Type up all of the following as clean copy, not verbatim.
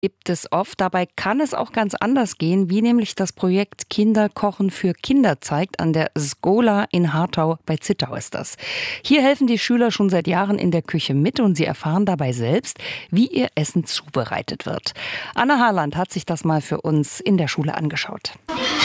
Gibt es oft. Dabei kann es auch ganz anders gehen, wie nämlich das Projekt Kinder kochen für Kinder zeigt. An der Skola in Hartau bei Zittau ist das. Hier helfen die Schüler schon seit Jahren in der Küche mit und sie erfahren dabei selbst, wie ihr Essen zubereitet wird. Anna Harland hat sich das mal für uns in der Schule angeschaut.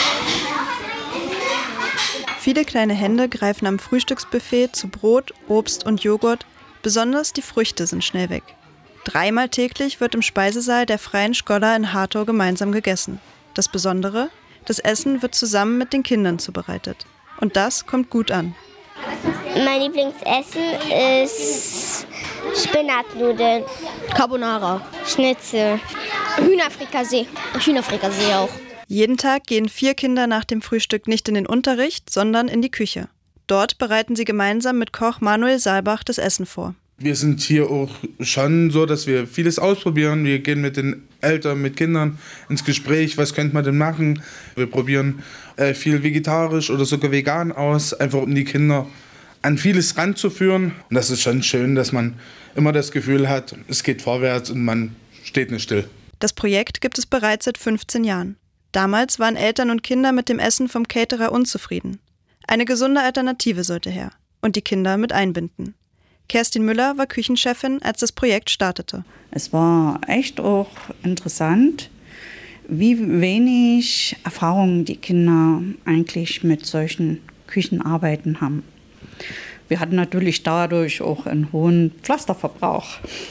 Viele kleine Hände greifen am Frühstücksbuffet zu Brot, Obst und Joghurt. Besonders die Früchte sind schnell weg. 3-mal täglich wird im Speisesaal der Freien Skola in Hartau gemeinsam gegessen. Das Besondere? Das Essen wird zusammen mit den Kindern zubereitet. Und das kommt gut an. Mein Lieblingsessen ist Spinatnudeln, Carbonara, Schnitzel, Hühnerfrikassee auch. Jeden Tag gehen 4 Kinder nach dem Frühstück nicht in den Unterricht, sondern in die Küche. Dort bereiten sie gemeinsam mit Koch Manuel Saalbach das Essen vor. Wir sind hier auch schon so, dass wir vieles ausprobieren. Wir gehen mit den Eltern, mit Kindern ins Gespräch, was könnte man denn machen. Wir probieren viel vegetarisch oder sogar vegan aus, einfach um die Kinder an vieles ranzuführen. Und das ist schon schön, dass man immer das Gefühl hat, es geht vorwärts und man steht nicht still. Das Projekt gibt es bereits seit 15 Jahren. Damals waren Eltern und Kinder mit dem Essen vom Caterer unzufrieden. Eine gesunde Alternative sollte her und die Kinder mit einbinden. Kerstin Müller war Küchenchefin, als das Projekt startete. Es war echt auch interessant, wie wenig Erfahrung die Kinder eigentlich mit solchen Küchenarbeiten haben. Wir hatten natürlich dadurch auch einen hohen Pflasterverbrauch.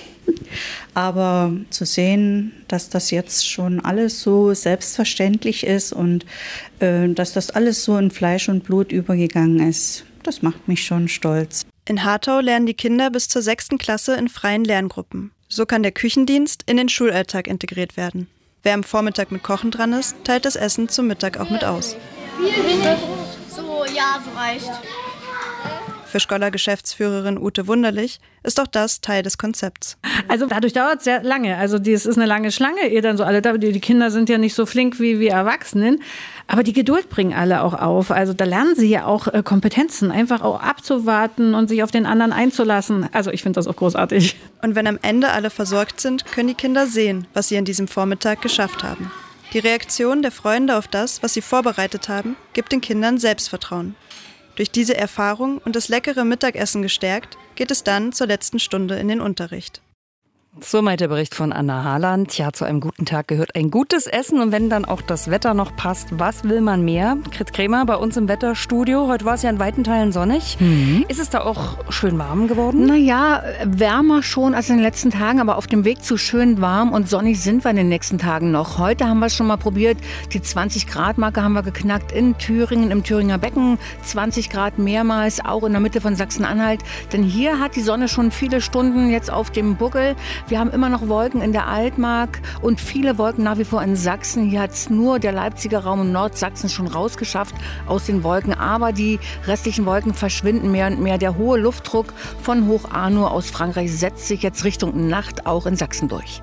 Aber zu sehen, dass das jetzt schon alles so selbstverständlich ist und dass das alles so in Fleisch und Blut übergegangen ist, das macht mich schon stolz. In Hartau lernen die Kinder bis zur 6. Klasse in freien Lerngruppen. So kann der Küchendienst in den Schulalltag integriert werden. Wer am Vormittag mit Kochen dran ist, teilt das Essen zum Mittag auch mit aus. So reicht. Für Skola-Geschäftsführerin Ute Wunderlich ist auch das Teil des Konzepts. Also dadurch dauert es sehr lange. Also es ist eine lange Schlange, ehe dann so alle da. Die Kinder sind ja nicht so flink wie wir Erwachsenen. Aber die Geduld bringen alle auch auf. Also da lernen sie ja auch Kompetenzen, einfach auch abzuwarten und sich auf den anderen einzulassen. Also ich finde das auch großartig. Und wenn am Ende alle versorgt sind, können die Kinder sehen, was sie an diesem Vormittag geschafft haben. Die Reaktion der Freunde auf das, was sie vorbereitet haben, gibt den Kindern Selbstvertrauen. Durch diese Erfahrung und das leckere Mittagessen gestärkt, geht es dann zur letzten Stunde in den Unterricht. Soweit der Bericht von Anna Harland. Ja, zu einem guten Tag gehört ein gutes Essen und wenn dann auch das Wetter noch passt, was will man mehr? Grit Kremer bei uns im Wetterstudio. Heute war es ja in weiten Teilen sonnig. Ist es da auch schön warm geworden? Naja, wärmer schon als in den letzten Tagen, aber auf dem Weg zu schön warm und sonnig sind wir in den nächsten Tagen noch. Heute haben wir es schon mal probiert, die 20-Grad-Marke haben wir geknackt in Thüringen, im Thüringer Becken. 20 Grad mehrmals, auch in der Mitte von Sachsen-Anhalt. Denn hier hat die Sonne schon viele Stunden jetzt auf dem Buckel. Wir haben immer noch Wolken in der Altmark und viele Wolken nach wie vor in Sachsen. Hier hat es nur der Leipziger Raum und Nordsachsen schon rausgeschafft aus den Wolken. Aber die restlichen Wolken verschwinden mehr und mehr. Der hohe Luftdruck von Hoch Arno aus Frankreich setzt sich jetzt Richtung Nacht auch in Sachsen durch.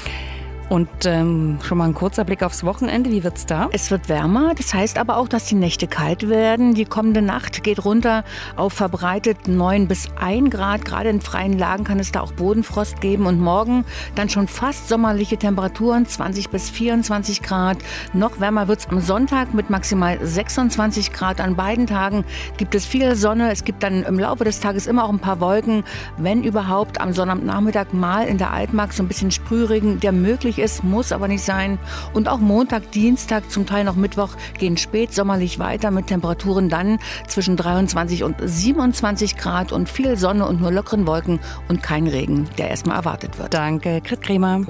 Und schon mal ein kurzer Blick aufs Wochenende. Wie wird's da? Es wird wärmer. Das heißt aber auch, dass die Nächte kalt werden. Die kommende Nacht geht runter auf verbreitet 9 bis 1 Grad. Gerade in freien Lagen kann es da auch Bodenfrost geben. Und morgen dann schon fast sommerliche Temperaturen, 20 bis 24 Grad. Noch wärmer wird's am Sonntag mit maximal 26 Grad. An beiden Tagen gibt es viel Sonne. Es gibt dann im Laufe des Tages immer auch ein paar Wolken. Wenn überhaupt am Sonnabendnachmittag mal in der Altmark so ein bisschen Sprühregen, der möglich ist, muss aber nicht sein. Und auch Montag, Dienstag, zum Teil noch Mittwoch gehen spätsommerlich weiter mit Temperaturen dann zwischen 23 und 27 Grad und viel Sonne und nur lockeren Wolken und kein Regen, der erstmal erwartet wird. Danke, Grit Kremer.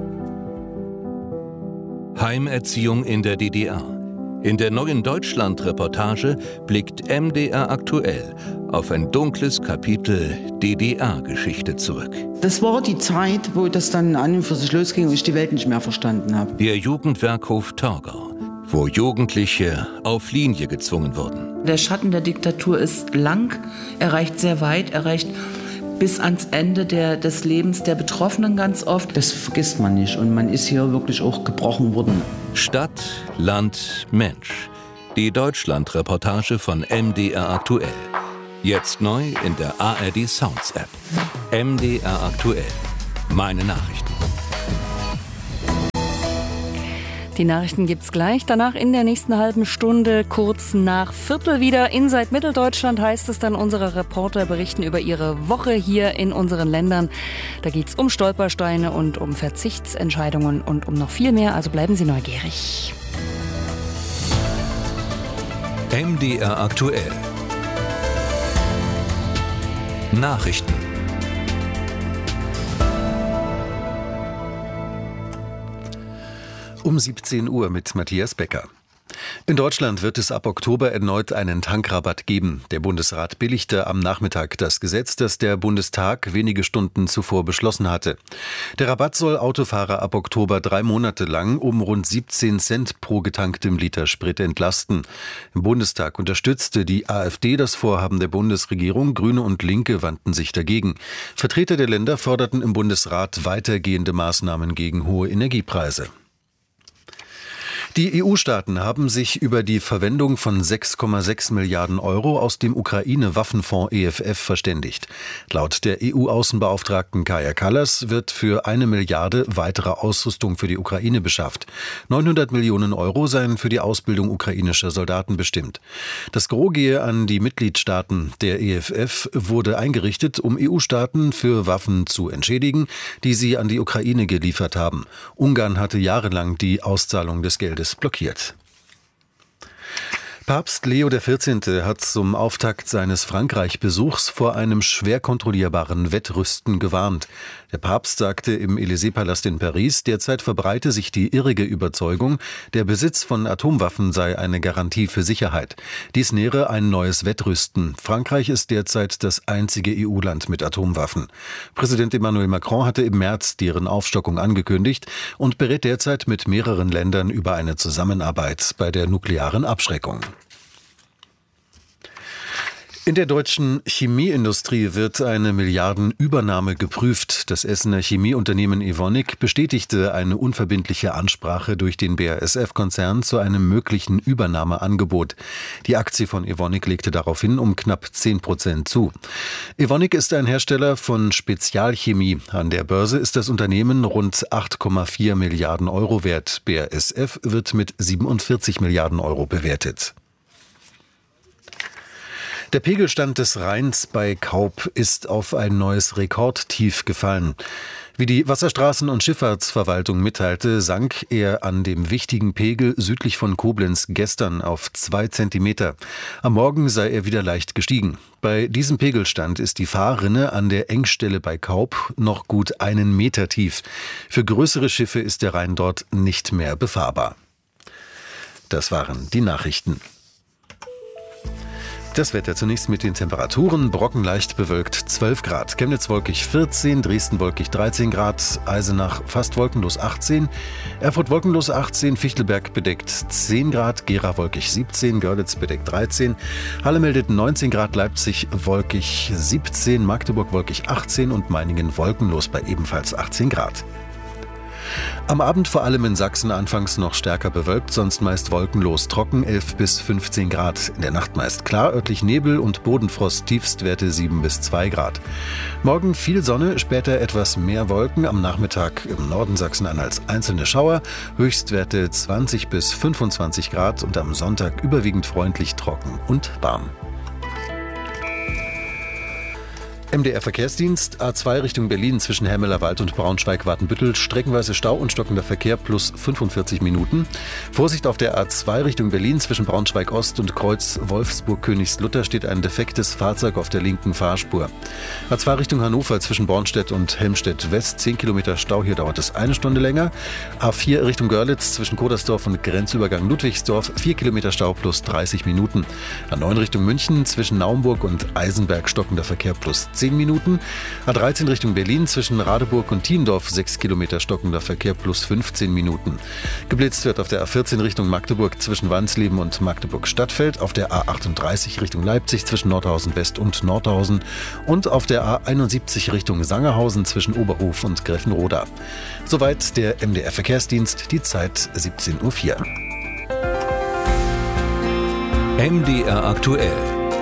Heimerziehung in der DDR. In der neuen Deutschland-Reportage blickt MDR aktuell auf ein dunkles Kapitel DDR-Geschichte zurück. Das war die Zeit, wo das dann an und für sich losging und ich die Welt nicht mehr verstanden habe. Der Jugendwerkhof Torgau, wo Jugendliche auf Linie gezwungen wurden. Der Schatten der Diktatur ist lang, er reicht sehr weit, er reicht bis ans Ende des Lebens der Betroffenen ganz oft. Das vergisst man nicht und man ist hier wirklich auch gebrochen worden. Stadt, Land, Mensch. Die Deutschland-Reportage von MDR aktuell. Jetzt neu in der ARD Sounds App. MDR aktuell. Meine Nachrichten. Die Nachrichten gibt's gleich. Danach in der nächsten halben Stunde, kurz nach Viertel wieder. Inside Mitteldeutschland heißt es dann, unsere Reporter berichten über ihre Woche hier in unseren Ländern. Da geht's um Stolpersteine und um Verzichtsentscheidungen und um noch viel mehr. Also bleiben Sie neugierig. MDR aktuell. Nachrichten. Um 17 Uhr mit Matthias Becker. In Deutschland wird es ab Oktober erneut einen Tankrabatt geben. Der Bundesrat billigte am Nachmittag das Gesetz, das der Bundestag wenige Stunden zuvor beschlossen hatte. Der Rabatt soll Autofahrer ab Oktober 3 Monate lang um rund 17 Cent pro getanktem Liter Sprit entlasten. Im Bundestag unterstützte die AfD das Vorhaben der Bundesregierung. Grüne und Linke wandten sich dagegen. Vertreter der Länder forderten im Bundesrat weitergehende Maßnahmen gegen hohe Energiepreise. Die EU-Staaten haben sich über die Verwendung von 6,6 Milliarden Euro aus dem Ukraine-Waffenfonds EFF verständigt. Laut der EU-Außenbeauftragten Kaja Kallas wird für 1 Milliarde weitere Ausrüstung für die Ukraine beschafft. 900 Millionen Euro seien für die Ausbildung ukrainischer Soldaten bestimmt. Das Gros gehe an die Mitgliedstaaten. Der EFF wurde eingerichtet, um EU-Staaten für Waffen zu entschädigen, die sie an die Ukraine geliefert haben. Ungarn hatte jahrelang die Auszahlung des Geldes blockiert. Papst Leo XIV. Hat zum Auftakt seines Frankreich-Besuchs vor einem schwer kontrollierbaren Wettrüsten gewarnt. Der Papst sagte im Élysée-Palast in Paris, derzeit verbreite sich die irrige Überzeugung, der Besitz von Atomwaffen sei eine Garantie für Sicherheit. Dies nähre ein neues Wettrüsten. Frankreich ist derzeit das einzige EU-Land mit Atomwaffen. Präsident Emmanuel Macron hatte im März deren Aufstockung angekündigt und berät derzeit mit mehreren Ländern über eine Zusammenarbeit bei der nuklearen Abschreckung. In der deutschen Chemieindustrie wird eine Milliardenübernahme geprüft. Das Essener Chemieunternehmen Evonik bestätigte eine unverbindliche Ansprache durch den BASF-Konzern zu einem möglichen Übernahmeangebot. Die Aktie von Evonik legte daraufhin um knapp 10% zu. Evonik ist ein Hersteller von Spezialchemie. An der Börse ist das Unternehmen rund 8,4 Milliarden Euro wert. BASF wird mit 47 Milliarden Euro bewertet. Der Pegelstand des Rheins bei Kaub ist auf ein neues Rekordtief gefallen. Wie die Wasserstraßen- und Schifffahrtsverwaltung mitteilte, sank er an dem wichtigen Pegel südlich von Koblenz gestern auf 2 Zentimeter. Am Morgen sei er wieder leicht gestiegen. Bei diesem Pegelstand ist die Fahrrinne an der Engstelle bei Kaub noch gut 1 Meter tief. Für größere Schiffe ist der Rhein dort nicht mehr befahrbar. Das waren die Nachrichten. Das Wetter zunächst mit den Temperaturen. Brocken leicht bewölkt 12 Grad. Chemnitz wolkig 14, Dresden wolkig 13 Grad, Eisenach fast wolkenlos 18, Erfurt wolkenlos 18, Fichtelberg bedeckt 10 Grad, Gera wolkig 17, Görlitz bedeckt 13, Halle meldet 19 Grad, Leipzig wolkig 17, Magdeburg wolkig 18 und Meiningen wolkenlos bei ebenfalls 18 Grad. Am Abend vor allem in Sachsen anfangs noch stärker bewölkt, sonst meist wolkenlos, trocken 11 bis 15 Grad. In der Nacht meist klar, örtlich Nebel und Bodenfrost, Tiefstwerte 7 bis 2 Grad. Morgen viel Sonne, später etwas mehr Wolken, am Nachmittag im Norden Sachsen-Anhalts einzelne Schauer, Höchstwerte 20 bis 25 Grad und am Sonntag überwiegend freundlich, trocken und warm. MDR-Verkehrsdienst, A2 Richtung Berlin zwischen Hermelerwald und Braunschweig-Watenbüttel, streckenweise Stau und stockender Verkehr plus 45 Minuten. Vorsicht auf der A2 Richtung Berlin zwischen Braunschweig-Ost und Kreuz Wolfsburg-Königslutter steht ein defektes Fahrzeug auf der linken Fahrspur. A2 Richtung Hannover zwischen Bornstedt und Helmstedt-West, 10 Kilometer Stau, hier dauert es 1 Stunde länger. A4 Richtung Görlitz zwischen Kodersdorf und Grenzübergang Ludwigsdorf, 4 Kilometer Stau plus 30 Minuten. A9 Richtung München zwischen Naumburg und Eisenberg stockender Verkehr plus 10 Minuten. A13 Richtung Berlin zwischen Radeburg und Thiendorf 6 Kilometer stockender Verkehr plus 15 Minuten. Geblitzt wird auf der A14 Richtung Magdeburg zwischen Wansleben und Magdeburg-Stadtfeld, auf der A38 Richtung Leipzig zwischen Nordhausen West und Nordhausen und auf der A71 Richtung Sangerhausen zwischen Oberhof und Gräfenroda. Soweit der MDR-Verkehrsdienst, die Zeit 17:04 Uhr. MDR aktuell.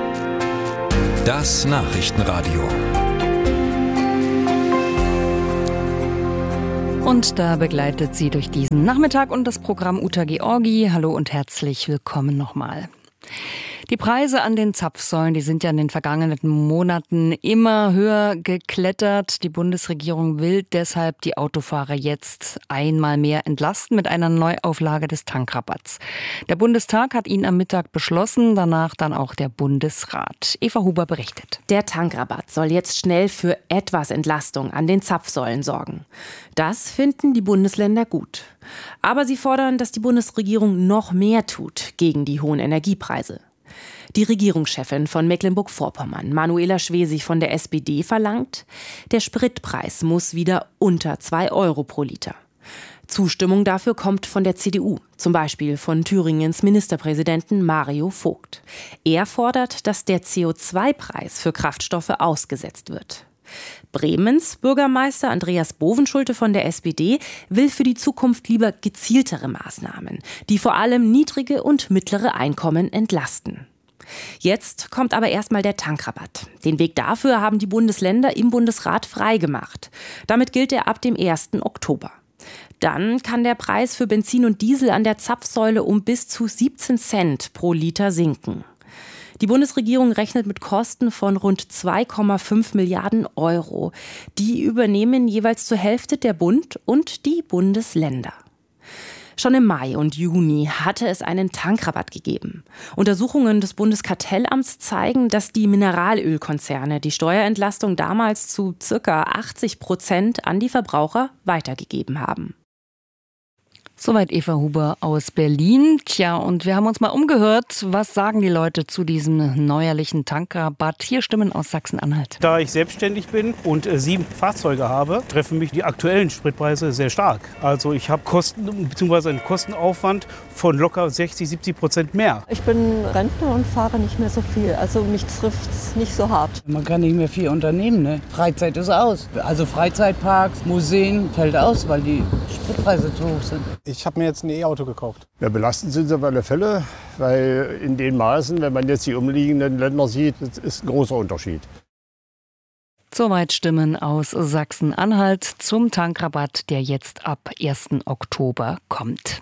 Das Nachrichtenradio. Und da begleitet sie durch diesen Nachmittag und das Programm Uta Georgi. Hallo und herzlich willkommen nochmal. Die Preise an den Zapfsäulen, die sind ja in den vergangenen Monaten immer höher geklettert. Die Bundesregierung will deshalb die Autofahrer jetzt einmal mehr entlasten mit einer Neuauflage des Tankrabatts. Der Bundestag hat ihn am Mittag beschlossen, danach dann auch der Bundesrat. Eva Huber berichtet. Der Tankrabatt soll jetzt schnell für etwas Entlastung an den Zapfsäulen sorgen. Das finden die Bundesländer gut. Aber sie fordern, dass die Bundesregierung noch mehr tut gegen die hohen Energiepreise. Die Regierungschefin von Mecklenburg-Vorpommern, Manuela Schwesig von der SPD, verlangt, der Spritpreis muss wieder unter 2 Euro pro Liter. Zustimmung dafür kommt von der CDU, zum Beispiel von Thüringens Ministerpräsidenten Mario Vogt. Er fordert, dass der CO2-Preis für Kraftstoffe ausgesetzt wird. Bremens Bürgermeister Andreas Bovenschulte von der SPD will für die Zukunft lieber gezieltere Maßnahmen, die vor allem niedrige und mittlere Einkommen entlasten. Jetzt kommt aber erstmal der Tankrabatt. Den Weg dafür haben die Bundesländer im Bundesrat freigemacht. Damit gilt er ab dem 1. Oktober. Dann kann der Preis für Benzin und Diesel an der Zapfsäule um bis zu 17 Cent pro Liter sinken. Die Bundesregierung rechnet mit Kosten von rund 2,5 Milliarden Euro. Die übernehmen jeweils zur Hälfte der Bund und die Bundesländer. Schon im Mai und Juni hatte es einen Tankrabatt gegeben. Untersuchungen des Bundeskartellamts zeigen, dass die Mineralölkonzerne die Steuerentlastung damals zu ca. 80% an die Verbraucher weitergegeben haben. Soweit Eva Huber aus Berlin. Tja, und wir haben uns mal umgehört. Was sagen die Leute zu diesem neuerlichen Tankrabatt? Hier Stimmen aus Sachsen-Anhalt. Da ich selbstständig bin und 7 Fahrzeuge habe, treffen mich die aktuellen Spritpreise sehr stark. Also ich habe Kosten bzw. einen Kostenaufwand von locker 60-70% mehr. Ich bin Rentner und fahre nicht mehr so viel. Also mich trifft es nicht so hart. Man kann nicht mehr viel unternehmen, ne? Freizeit ist aus. Also Freizeitparks, Museen fällt aus, weil die Spritpreise zu hoch sind. Ich habe mir jetzt ein E-Auto gekauft. Ja, belastend sind sie auf alle Fälle, weil in den Maßen, wenn man jetzt die umliegenden Länder sieht, das ist ein großer Unterschied. Soweit Stimmen aus Sachsen-Anhalt zum Tankrabatt, der jetzt ab 1. Oktober kommt.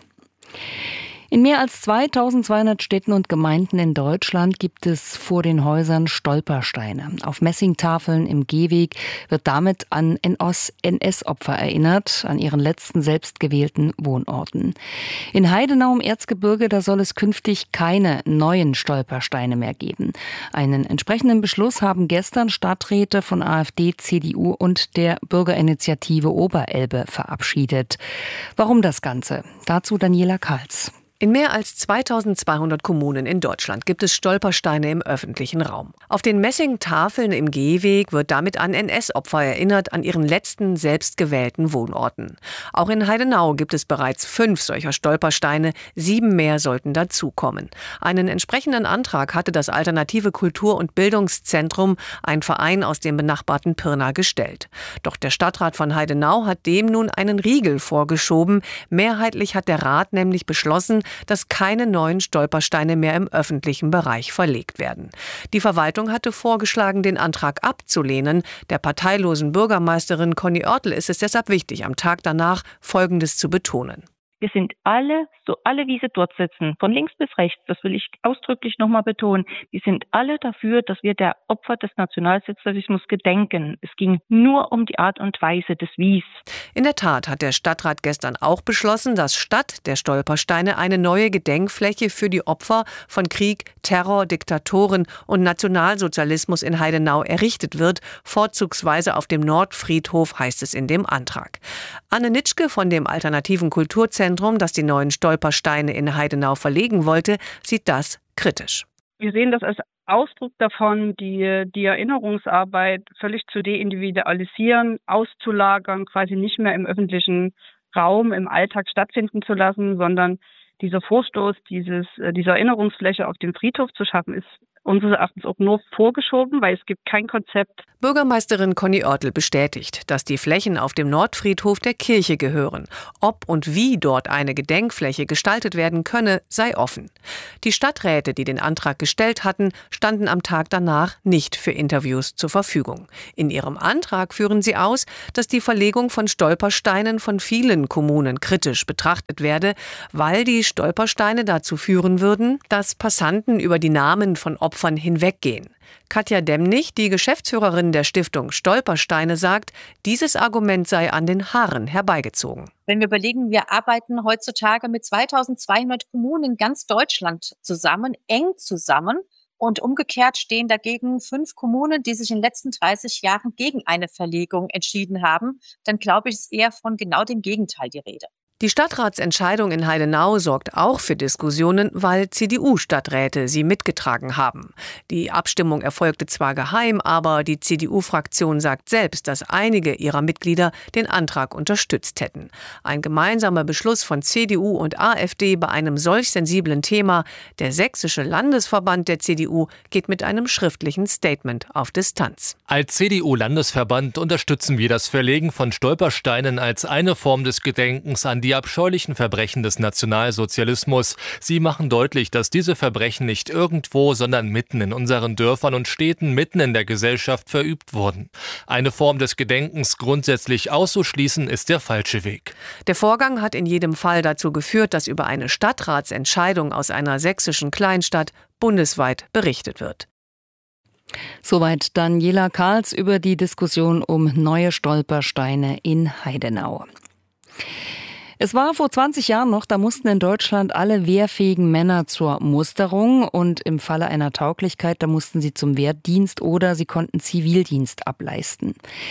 In mehr als 2200 Städten und Gemeinden in Deutschland gibt es vor den Häusern Stolpersteine. Auf Messingtafeln im Gehweg wird damit an NS-Opfer erinnert, an ihren letzten selbstgewählten Wohnorten. In Heidenau im Erzgebirge, da soll es künftig keine neuen Stolpersteine mehr geben. Einen entsprechenden Beschluss haben gestern Stadträte von AfD, CDU und der Bürgerinitiative Oberelbe verabschiedet. Warum das Ganze? Dazu Daniela Karls. In mehr als 2200 Kommunen in Deutschland gibt es Stolpersteine im öffentlichen Raum. Auf den Messingtafeln im Gehweg wird damit an NS-Opfer erinnert, an ihren letzten selbstgewählten Wohnorten. Auch in Heidenau gibt es bereits 5 solcher Stolpersteine, 7 mehr sollten dazukommen. Einen entsprechenden Antrag hatte das Alternative Kultur- und Bildungszentrum, ein Verein aus dem benachbarten Pirna, gestellt. Doch der Stadtrat von Heidenau hat dem nun einen Riegel vorgeschoben. Mehrheitlich hat der Rat nämlich beschlossen, dass keine neuen Stolpersteine mehr im öffentlichen Bereich verlegt werden. Die Verwaltung hatte vorgeschlagen, den Antrag abzulehnen. Der parteilosen Bürgermeisterin Conny Oertel ist es deshalb wichtig, am Tag danach Folgendes zu betonen. Wir sind alle, wie sie dort sitzen, von links bis rechts, das will ich ausdrücklich nochmal betonen, wir sind alle dafür, dass wir der Opfer des Nationalsozialismus gedenken. Es ging nur um die Art und Weise des Wies. In der Tat hat der Stadtrat gestern auch beschlossen, dass statt der Stolpersteine eine neue Gedenkfläche für die Opfer von Krieg, Terror, Diktatoren und Nationalsozialismus in Heidenau errichtet wird, vorzugsweise auf dem Nordfriedhof, heißt es in dem Antrag. Anne Nitschke von dem Alternativen Kulturzentrum, das die neuen Stolpersteine in Heidenau verlegen wollte, sieht das kritisch. Wir sehen das als Ausdruck davon, die Erinnerungsarbeit völlig zu deindividualisieren, auszulagern, quasi nicht mehr im öffentlichen Raum, im Alltag stattfinden zu lassen, sondern dieser Vorstoß, diese Erinnerungsfläche auf dem Friedhof zu schaffen, ist unseres Erachtens auch nur vorgeschoben, weil es gibt kein Konzept. Bürgermeisterin Conny Oertel bestätigt, dass die Flächen auf dem Nordfriedhof der Kirche gehören. Ob und wie dort eine Gedenkfläche gestaltet werden könne, sei offen. Die Stadträte, die den Antrag gestellt hatten, standen am Tag danach nicht für Interviews zur Verfügung. In ihrem Antrag führen sie aus, dass die Verlegung von Stolpersteinen von vielen Kommunen kritisch betrachtet werde, weil die Stolpersteine dazu führen würden, dass Passanten über die Namen von Opfern hinweggehen. Katja Demnig, die Geschäftsführerin der Stiftung Stolpersteine, sagt, dieses Argument sei an den Haaren herbeigezogen. Wenn wir überlegen, wir arbeiten heutzutage mit 2200 Kommunen in ganz Deutschland zusammen, eng zusammen. Und umgekehrt stehen dagegen 5 Kommunen, die sich in den letzten 30 Jahren gegen eine Verlegung entschieden haben. Dann glaube ich, ist eher von genau dem Gegenteil die Rede. Die Stadtratsentscheidung in Heidenau sorgt auch für Diskussionen, weil CDU-Stadträte sie mitgetragen haben. Die Abstimmung erfolgte zwar geheim, aber die CDU-Fraktion sagt selbst, dass einige ihrer Mitglieder den Antrag unterstützt hätten. Ein gemeinsamer Beschluss von CDU und AfD bei einem solch sensiblen Thema. Der Sächsische Landesverband der CDU geht mit einem schriftlichen Statement auf Distanz. Als CDU-Landesverband unterstützen wir das Verlegen von Stolpersteinen als eine Form des Gedenkens an die abscheulichen Verbrechen des Nationalsozialismus. Sie machen deutlich, dass diese Verbrechen nicht irgendwo, sondern mitten in unseren Dörfern und Städten, mitten in der Gesellschaft verübt wurden. Eine Form des Gedenkens grundsätzlich auszuschließen, ist der falsche Weg. Der Vorgang hat in jedem Fall dazu geführt, dass über eine Stadtratsentscheidung aus einer sächsischen Kleinstadt bundesweit berichtet wird. Soweit Daniela Karls über die Diskussion um neue Stolpersteine in Heidenau. Es war vor 20 Jahren noch, da mussten in Deutschland alle wehrfähigen Männer zur Musterung und im Falle einer Tauglichkeit, da mussten sie zum Wehrdienst oder sie konnten Zivildienst ableisten.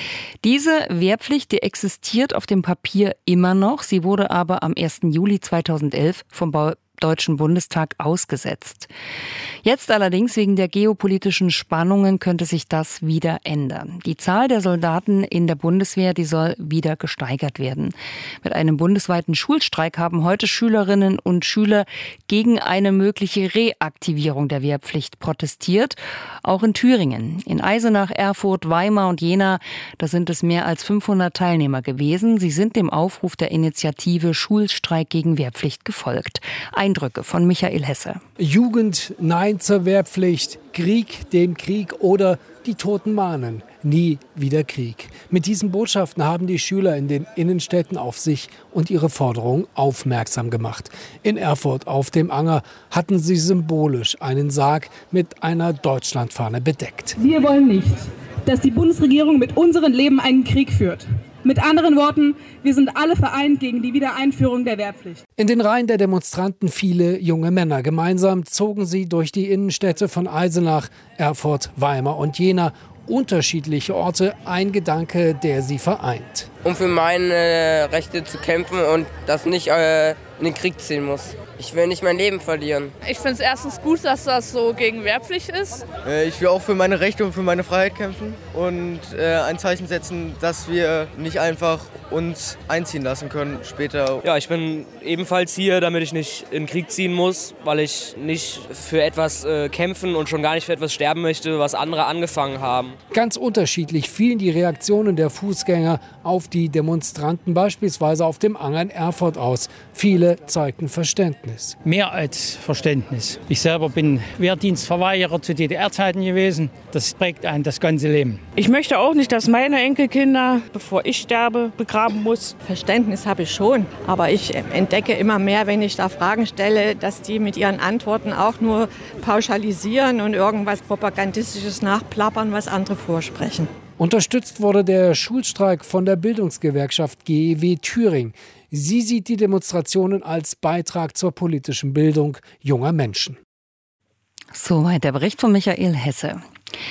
Diese Wehrpflicht, die existiert auf dem Papier immer noch. Sie wurde aber am 1. Juli 2011 vom Deutschen Bundestag ausgesetzt. Jetzt allerdings wegen der geopolitischen Spannungen könnte sich das wieder ändern. Die Zahl der Soldaten in der Bundeswehr, die soll wieder gesteigert werden. Mit einem bundesweiten Schulstreik haben heute Schülerinnen und Schüler gegen eine mögliche Reaktivierung der Wehrpflicht protestiert. Auch in Thüringen, in Eisenach, Erfurt, Weimar und Jena, da sind es mehr als 500 Teilnehmer gewesen. Sie sind dem Aufruf der Initiative Schulstreik gegen Wehrpflicht gefolgt. Eindrücke von Michael Hesse. Jugend, Nein zur Wehrpflicht, Krieg dem Krieg oder die Toten mahnen. Nie wieder Krieg. Mit diesen Botschaften haben die Schüler in den Innenstädten auf sich und ihre Forderungen aufmerksam gemacht. In Erfurt auf dem Anger hatten sie symbolisch einen Sarg mit einer Deutschlandfahne bedeckt. Wir wollen nicht, dass die Bundesregierung mit unserem Leben einen Krieg führt. Mit anderen Worten, wir sind alle vereint gegen die Wiedereinführung der Wehrpflicht. In den Reihen der Demonstranten viele junge Männer. Gemeinsam zogen sie durch die Innenstädte von Eisenach, Erfurt, Weimar und Jena. Unterschiedliche Orte, ein Gedanke, der sie vereint. Um für meine Rechte zu kämpfen und das nicht in den Krieg ziehen muss. Ich will nicht mein Leben verlieren. Ich finde es erstens gut, dass das so gegen Wehrpflicht ist. Ich will auch für meine Rechte und für meine Freiheit kämpfen und ein Zeichen setzen, dass wir nicht einfach uns einziehen lassen können später. Ja, ich bin ebenfalls hier, damit ich nicht in den Krieg ziehen muss, weil ich nicht für etwas kämpfen und schon gar nicht für etwas sterben möchte, was andere angefangen haben. Ganz unterschiedlich fielen die Reaktionen der Fußgänger auf die Demonstranten, beispielsweise auf dem Anger in Erfurt aus. Viele zeigten Verständnis. Mehr als Verständnis. Ich selber bin Wehrdienstverweigerer zu DDR-Zeiten gewesen. Das prägt einen das ganze Leben. Ich möchte auch nicht, dass meine Enkelkinder, bevor ich sterbe, begraben muss. Verständnis habe ich schon, aber ich entdecke immer mehr, wenn ich da Fragen stelle, dass die mit ihren Antworten auch nur pauschalisieren und irgendwas Propagandistisches nachplappern, was andere vorsprechen. Unterstützt wurde der Schulstreik von der Bildungsgewerkschaft GEW Thüringen. Sie sieht die Demonstrationen als Beitrag zur politischen Bildung junger Menschen. Soweit der Bericht von Michael Hesse.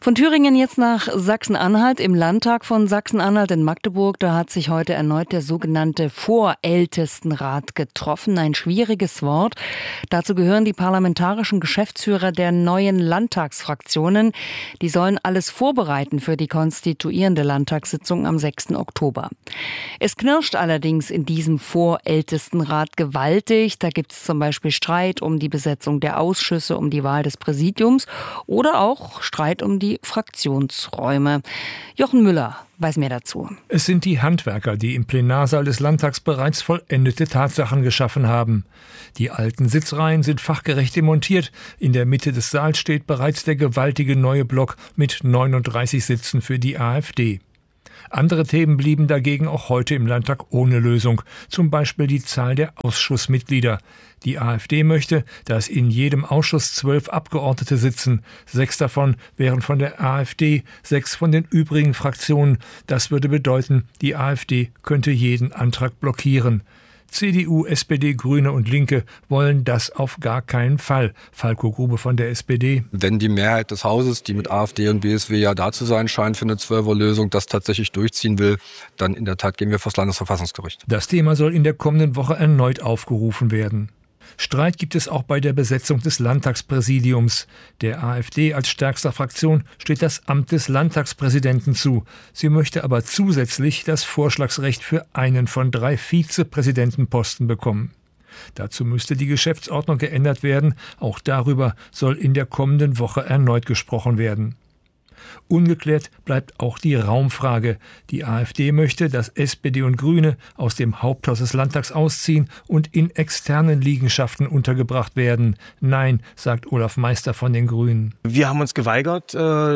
Von Thüringen jetzt nach Sachsen-Anhalt. Im Landtag von Sachsen-Anhalt in Magdeburg, da hat sich heute erneut der sogenannte Vorältestenrat getroffen. Ein schwieriges Wort. Dazu gehören die parlamentarischen Geschäftsführer der neuen Landtagsfraktionen. Die sollen alles vorbereiten für die konstituierende Landtagssitzung am 6. Oktober. Es knirscht allerdings in diesem Vorältestenrat gewaltig. Da gibt es zum Beispiel Streit um die Besetzung der Ausschüsse, um die Wahl des Präsidiums oder auch Streit um die Fraktionsräume. Jochen Müller weiß mehr dazu. Es sind die Handwerker, die im Plenarsaal des Landtags bereits vollendete Tatsachen geschaffen haben. Die alten Sitzreihen sind fachgerecht demontiert. In der Mitte des Saals steht bereits der gewaltige neue Block mit 39 Sitzen für die AfD. Andere Themen blieben dagegen auch heute im Landtag ohne Lösung, zum Beispiel die Zahl der Ausschussmitglieder. Die AfD möchte, dass in jedem Ausschuss 12 Abgeordnete sitzen. 6 davon wären von der AfD, 6 von den übrigen Fraktionen. Das würde bedeuten, die AfD könnte jeden Antrag blockieren. CDU, SPD, Grüne und Linke wollen das auf gar keinen Fall. Falko Grube von der SPD. Wenn die Mehrheit des Hauses, die mit AfD und BSW ja da zu sein scheint für eine 12er-Lösung, das tatsächlich durchziehen will, dann in der Tat gehen wir vor das Landesverfassungsgericht. Das Thema soll in der kommenden Woche erneut aufgerufen werden. Streit gibt es auch bei der Besetzung des Landtagspräsidiums. Der AfD als stärkster Fraktion steht das Amt des Landtagspräsidenten zu. Sie möchte aber zusätzlich das Vorschlagsrecht für einen von 3 Vizepräsidentenposten bekommen. Dazu müsste die Geschäftsordnung geändert werden. Auch darüber soll in der kommenden Woche erneut gesprochen werden. Ungeklärt bleibt auch die Raumfrage. Die AfD möchte, dass SPD und Grüne aus dem Haupthaus des Landtags ausziehen und in externen Liegenschaften untergebracht werden. Nein, sagt Olaf Meister von den Grünen. Wir haben uns geweigert,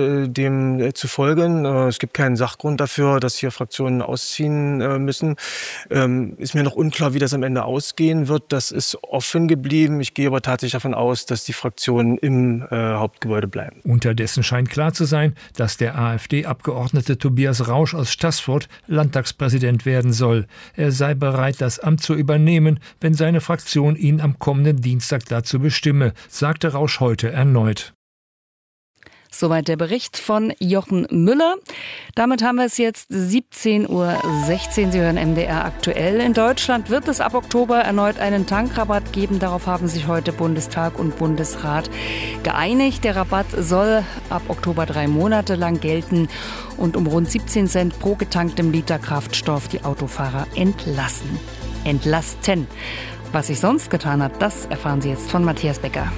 dem zu folgen. Es gibt keinen Sachgrund dafür, dass hier Fraktionen ausziehen müssen. Ist mir noch unklar, wie das am Ende ausgehen wird. Das ist offen geblieben. Ich gehe aber tatsächlich davon aus, dass die Fraktionen im Hauptgebäude bleiben. Unterdessen scheint klar zu sein, dass der AfD-Abgeordnete Tobias Rausch aus Staßfurt Landtagspräsident werden soll. Er sei bereit, das Amt zu übernehmen, wenn seine Fraktion ihn am kommenden Dienstag dazu bestimme, sagte Rausch heute erneut. Soweit der Bericht von Jochen Müller. Damit haben wir es jetzt 17:16 Uhr. Sie hören MDR aktuell. In Deutschland wird es ab Oktober erneut einen Tankrabatt geben. Darauf haben sich heute Bundestag und Bundesrat geeinigt. Der Rabatt soll ab Oktober 3 Monate lang gelten und um rund 17 Cent pro getanktem Liter Kraftstoff die Autofahrer entlasten. Was sich sonst getan hat, das erfahren Sie jetzt von Matthias Becker.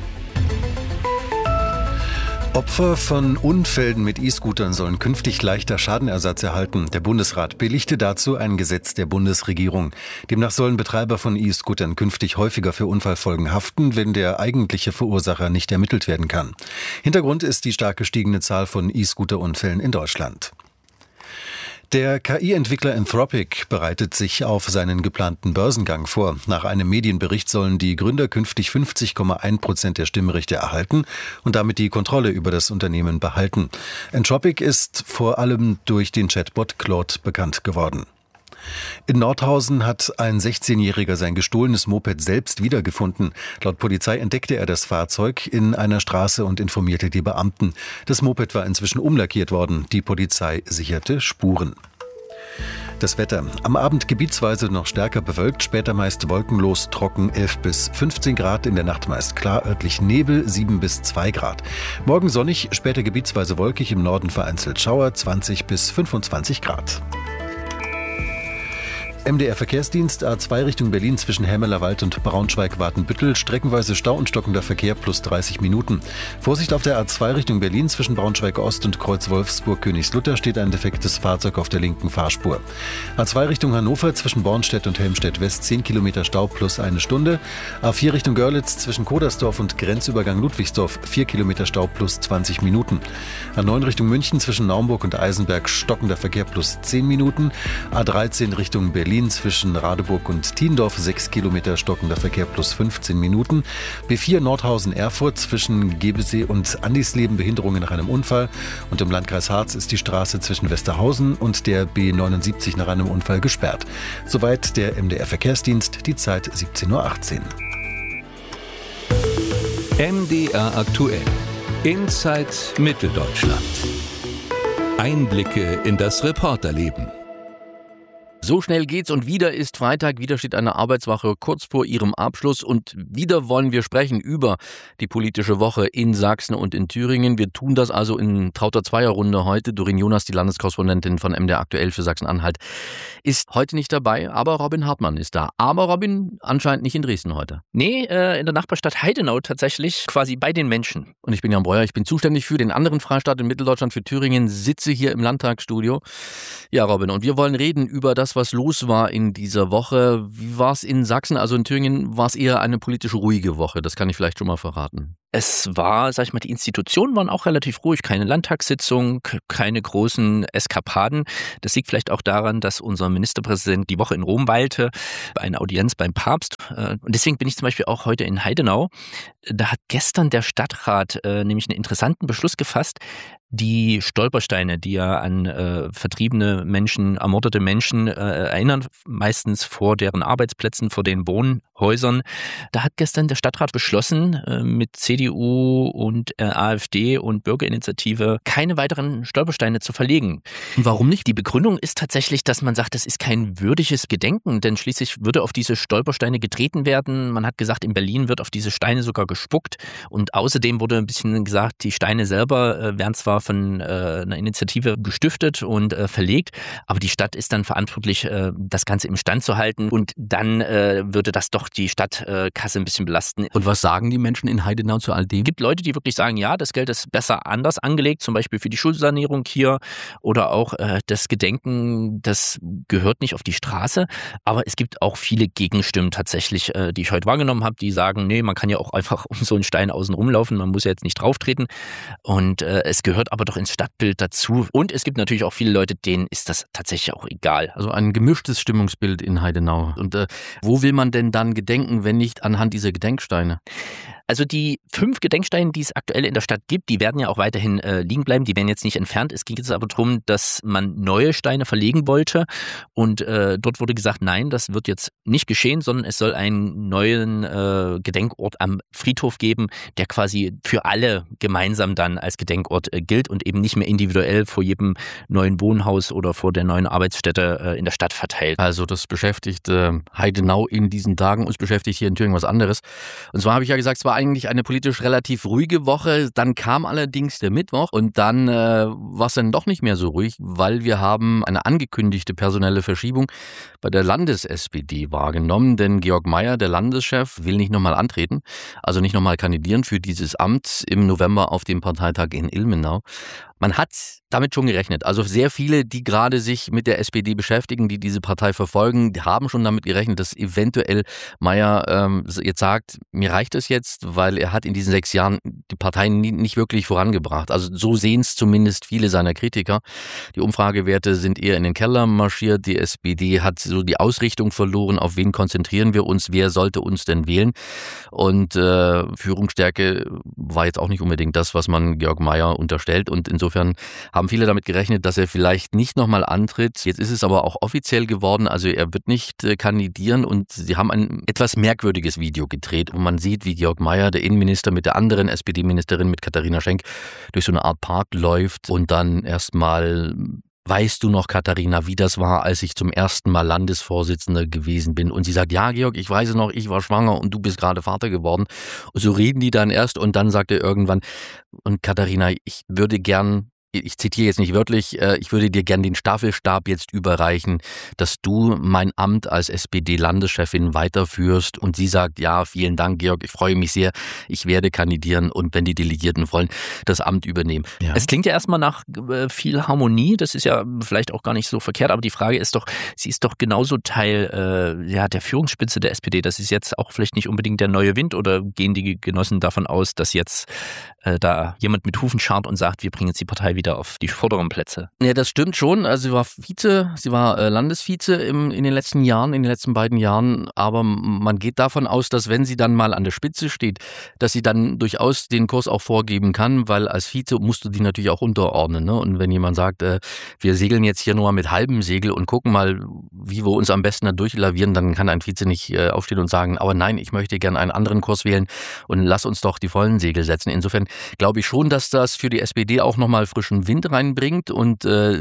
Opfer von Unfällen mit E-Scootern sollen künftig leichter Schadenersatz erhalten. Der Bundesrat billigte dazu ein Gesetz der Bundesregierung. Demnach sollen Betreiber von E-Scootern künftig häufiger für Unfallfolgen haften, wenn der eigentliche Verursacher nicht ermittelt werden kann. Hintergrund ist die stark gestiegene Zahl von E-Scooter-Unfällen in Deutschland. Der KI-Entwickler Anthropic bereitet sich auf seinen geplanten Börsengang vor. Nach einem Medienbericht sollen die Gründer künftig 50,1% der Stimmrechte erhalten und damit die Kontrolle über das Unternehmen behalten. Anthropic ist vor allem durch den Chatbot Claude bekannt geworden. In Nordhausen hat ein 16-Jähriger sein gestohlenes Moped selbst wiedergefunden. Laut Polizei entdeckte er das Fahrzeug in einer Straße und informierte die Beamten. Das Moped war inzwischen umlackiert worden. Die Polizei sicherte Spuren. Das Wetter. Am Abend gebietsweise noch stärker bewölkt, später meist wolkenlos, trocken 11 bis 15 Grad, in der Nacht meist klar, örtlich Nebel 7 bis 2 Grad. Morgen sonnig, später gebietsweise wolkig, im Norden vereinzelt Schauer 20 bis 25 Grad. MDR Verkehrsdienst, A2 Richtung Berlin zwischen Hämelerwald und Braunschweig-Watenbüttel, streckenweise Stau und stockender Verkehr plus 30 Minuten. Vorsicht auf der A2 Richtung Berlin zwischen Braunschweig-Ost und Kreuz Wolfsburg-Königslutter steht ein defektes Fahrzeug auf der linken Fahrspur. A2 Richtung Hannover zwischen Bornstedt und Helmstedt-West 10 Kilometer Stau plus 1 Stunde. A4 Richtung Görlitz zwischen Kodersdorf und Grenzübergang Ludwigsdorf 4 Kilometer Stau plus 20 Minuten. A9 Richtung München zwischen Naumburg und Eisenberg stockender Verkehr plus 10 Minuten. A13 Richtung Berlin zwischen Radeburg und Tiendorf 6 Kilometer stockender Verkehr plus 15 Minuten. B4 Nordhausen-Erfurt zwischen Gebesee und Andisleben Behinderungen nach einem Unfall. Und im Landkreis Harz ist die Straße zwischen Westerhausen und der B79 nach einem Unfall gesperrt. Soweit der MDR Verkehrsdienst, die Zeit 17:18 Uhr. MDR aktuell. Inside Mitteldeutschland. Einblicke in das Reporterleben. So schnell geht's und wieder ist Freitag, wieder steht eine Arbeitswoche kurz vor ihrem Abschluss und wieder wollen wir sprechen über die politische Woche in Sachsen und in Thüringen. Wir tun das also in trauter Zweierrunde heute. Doreen Jonas, die Landeskorrespondentin von MDR aktuell für Sachsen-Anhalt, ist heute nicht dabei, aber Robin Hartmann ist da. Aber Robin anscheinend nicht in Dresden heute. Nee, in der Nachbarstadt Heidenau tatsächlich, quasi bei den Menschen. Und ich bin Jan Breuer, ich bin zuständig für den anderen Freistaat in Mitteldeutschland, für Thüringen, sitze hier im Landtagsstudio. Ja, Robin, und wir wollen reden über das, was los war in dieser Woche. Wie war es in Sachsen? Also in Thüringen war es eher eine politisch ruhige Woche. Das kann ich vielleicht schon mal verraten. Es war, sag ich mal, die Institutionen waren auch relativ ruhig. Keine Landtagssitzung, keine großen Eskapaden. Das liegt vielleicht auch daran, dass unser Ministerpräsident die Woche in Rom weilte, bei einer Audienz beim Papst. Und deswegen bin ich zum Beispiel auch heute in Heidenau. Da hat gestern der Stadtrat nämlich einen interessanten Beschluss gefasst. Die Stolpersteine, die ja an vertriebene Menschen, ermordete Menschen erinnern, meistens vor deren Arbeitsplätzen, vor den Wohnhäusern. Da hat gestern der Stadtrat beschlossen, mit CDU und AfD und Bürgerinitiative keine weiteren Stolpersteine zu verlegen. Warum nicht? Die Begründung ist tatsächlich, dass man sagt, das ist kein würdiges Gedenken, denn schließlich würde auf diese Stolpersteine getreten werden. Man hat gesagt, in Berlin wird auf diese Steine sogar gespuckt und außerdem wurde ein bisschen gesagt, die Steine selber werden zwar von einer Initiative gestiftet und verlegt, aber die Stadt ist dann verantwortlich, das Ganze im Stand zu halten und dann würde das doch die Stadtkasse ein bisschen belasten. Und was sagen die Menschen in Heidenau zu all dem? Es gibt Leute, die wirklich sagen, ja, das Geld ist besser anders angelegt, zum Beispiel für die Schulsanierung hier oder auch das Gedenken, das gehört nicht auf die Straße, aber es gibt auch viele Gegenstimmen tatsächlich, die ich heute wahrgenommen habe, die sagen, nee, man kann ja auch einfach um so einen Stein außen rumlaufen, man muss ja jetzt nicht drauf treten und es gehört aber doch ins Stadtbild dazu. Und es gibt natürlich auch viele Leute, denen ist das tatsächlich auch egal. Also ein gemischtes Stimmungsbild in Heidenau. Und wo will man denn dann gedenken, wenn nicht anhand dieser Gedenksteine? Also die 5 Gedenksteine, die es aktuell in der Stadt gibt, die werden ja auch weiterhin liegen bleiben. Die werden jetzt nicht entfernt. Es ging jetzt aber darum, dass man neue Steine verlegen wollte. Und dort wurde gesagt, nein, das wird jetzt nicht geschehen, sondern es soll einen neuen Gedenkort am Friedhof geben, der quasi für alle gemeinsam dann als Gedenkort gilt und eben nicht mehr individuell vor jedem neuen Wohnhaus oder vor der neuen Arbeitsstätte in der Stadt verteilt. Also das beschäftigt Heidenau in diesen Tagen. Uns beschäftigt hier in Thüringen was anderes. Und zwar habe ich ja gesagt, es war eigentlich eine politisch relativ ruhige Woche. Dann kam allerdings der Mittwoch und dann war es dann doch nicht mehr so ruhig, weil wir haben eine angekündigte personelle Verschiebung bei der Landes-SPD wahrgenommen. Denn Georg Mayer, der Landeschef, will nicht nochmal antreten, also nicht nochmal kandidieren für dieses Amt im November auf dem Parteitag in Ilmenau. Man hat damit schon gerechnet. Also sehr viele, die gerade sich mit der SPD beschäftigen, die diese Partei verfolgen, die haben schon damit gerechnet, dass eventuell Mayer jetzt sagt, mir reicht es jetzt, weil er hat in diesen 6 Jahren die Partei nicht wirklich vorangebracht. Also so sehen es zumindest viele seiner Kritiker. Die Umfragewerte sind eher in den Keller marschiert. Die SPD hat so die Ausrichtung verloren. Auf wen konzentrieren wir uns? Wer sollte uns denn wählen? Und Führungsstärke war jetzt auch nicht unbedingt das, was man Georg Mayer unterstellt. Und insofern haben viele damit gerechnet, dass er vielleicht nicht nochmal antritt. Jetzt ist es aber auch offiziell geworden, also er wird nicht kandidieren und sie haben ein etwas merkwürdiges Video gedreht, wo man sieht, wie Georg Mayer, der Innenminister, mit der anderen SPD-Ministerin, mit Katharina Schenk, durch so eine Art Park läuft und dann erstmal: Weißt du noch, Katharina, wie das war, als ich zum ersten Mal Landesvorsitzender gewesen bin? Und sie sagt, ja, Georg, ich weiß es noch, ich war schwanger und du bist gerade Vater geworden. Und so reden die dann erst und dann sagt er irgendwann, und Katharina, ich würde gern, ich zitiere jetzt nicht wörtlich, ich würde dir gern den Staffelstab jetzt überreichen, dass du mein Amt als SPD-Landeschefin weiterführst. Und sie sagt, ja, vielen Dank, Georg, ich freue mich sehr, ich werde kandidieren und wenn die Delegierten wollen, das Amt übernehmen. Ja. Es klingt ja erstmal nach viel Harmonie, das ist ja vielleicht auch gar nicht so verkehrt, aber die Frage ist doch, sie ist doch genauso Teil der Führungsspitze der SPD. Das ist jetzt auch vielleicht nicht unbedingt der neue Wind, oder gehen die Genossen davon aus, dass jetzt da jemand mit Hufen scharrt und sagt, wir bringen jetzt die Partei wieder wieder auf die vorderen Plätze. Ja, das stimmt schon. Also sie war Landesvize in den letzten Jahren, in den letzten beiden Jahren. Aber man geht davon aus, dass wenn sie dann mal an der Spitze steht, dass sie dann durchaus den Kurs auch vorgeben kann, weil als Vize musst du die natürlich auch unterordnen. Ne? Und wenn jemand sagt, wir segeln jetzt hier nur mit halbem Segel und gucken mal, wie wir uns am besten da durchlavieren, dann kann ein Vize nicht aufstehen und sagen, aber nein, ich möchte gerne einen anderen Kurs wählen und lass uns doch die vollen Segel setzen. Insofern glaube ich schon, dass das für die SPD auch nochmal frischen Wind reinbringt und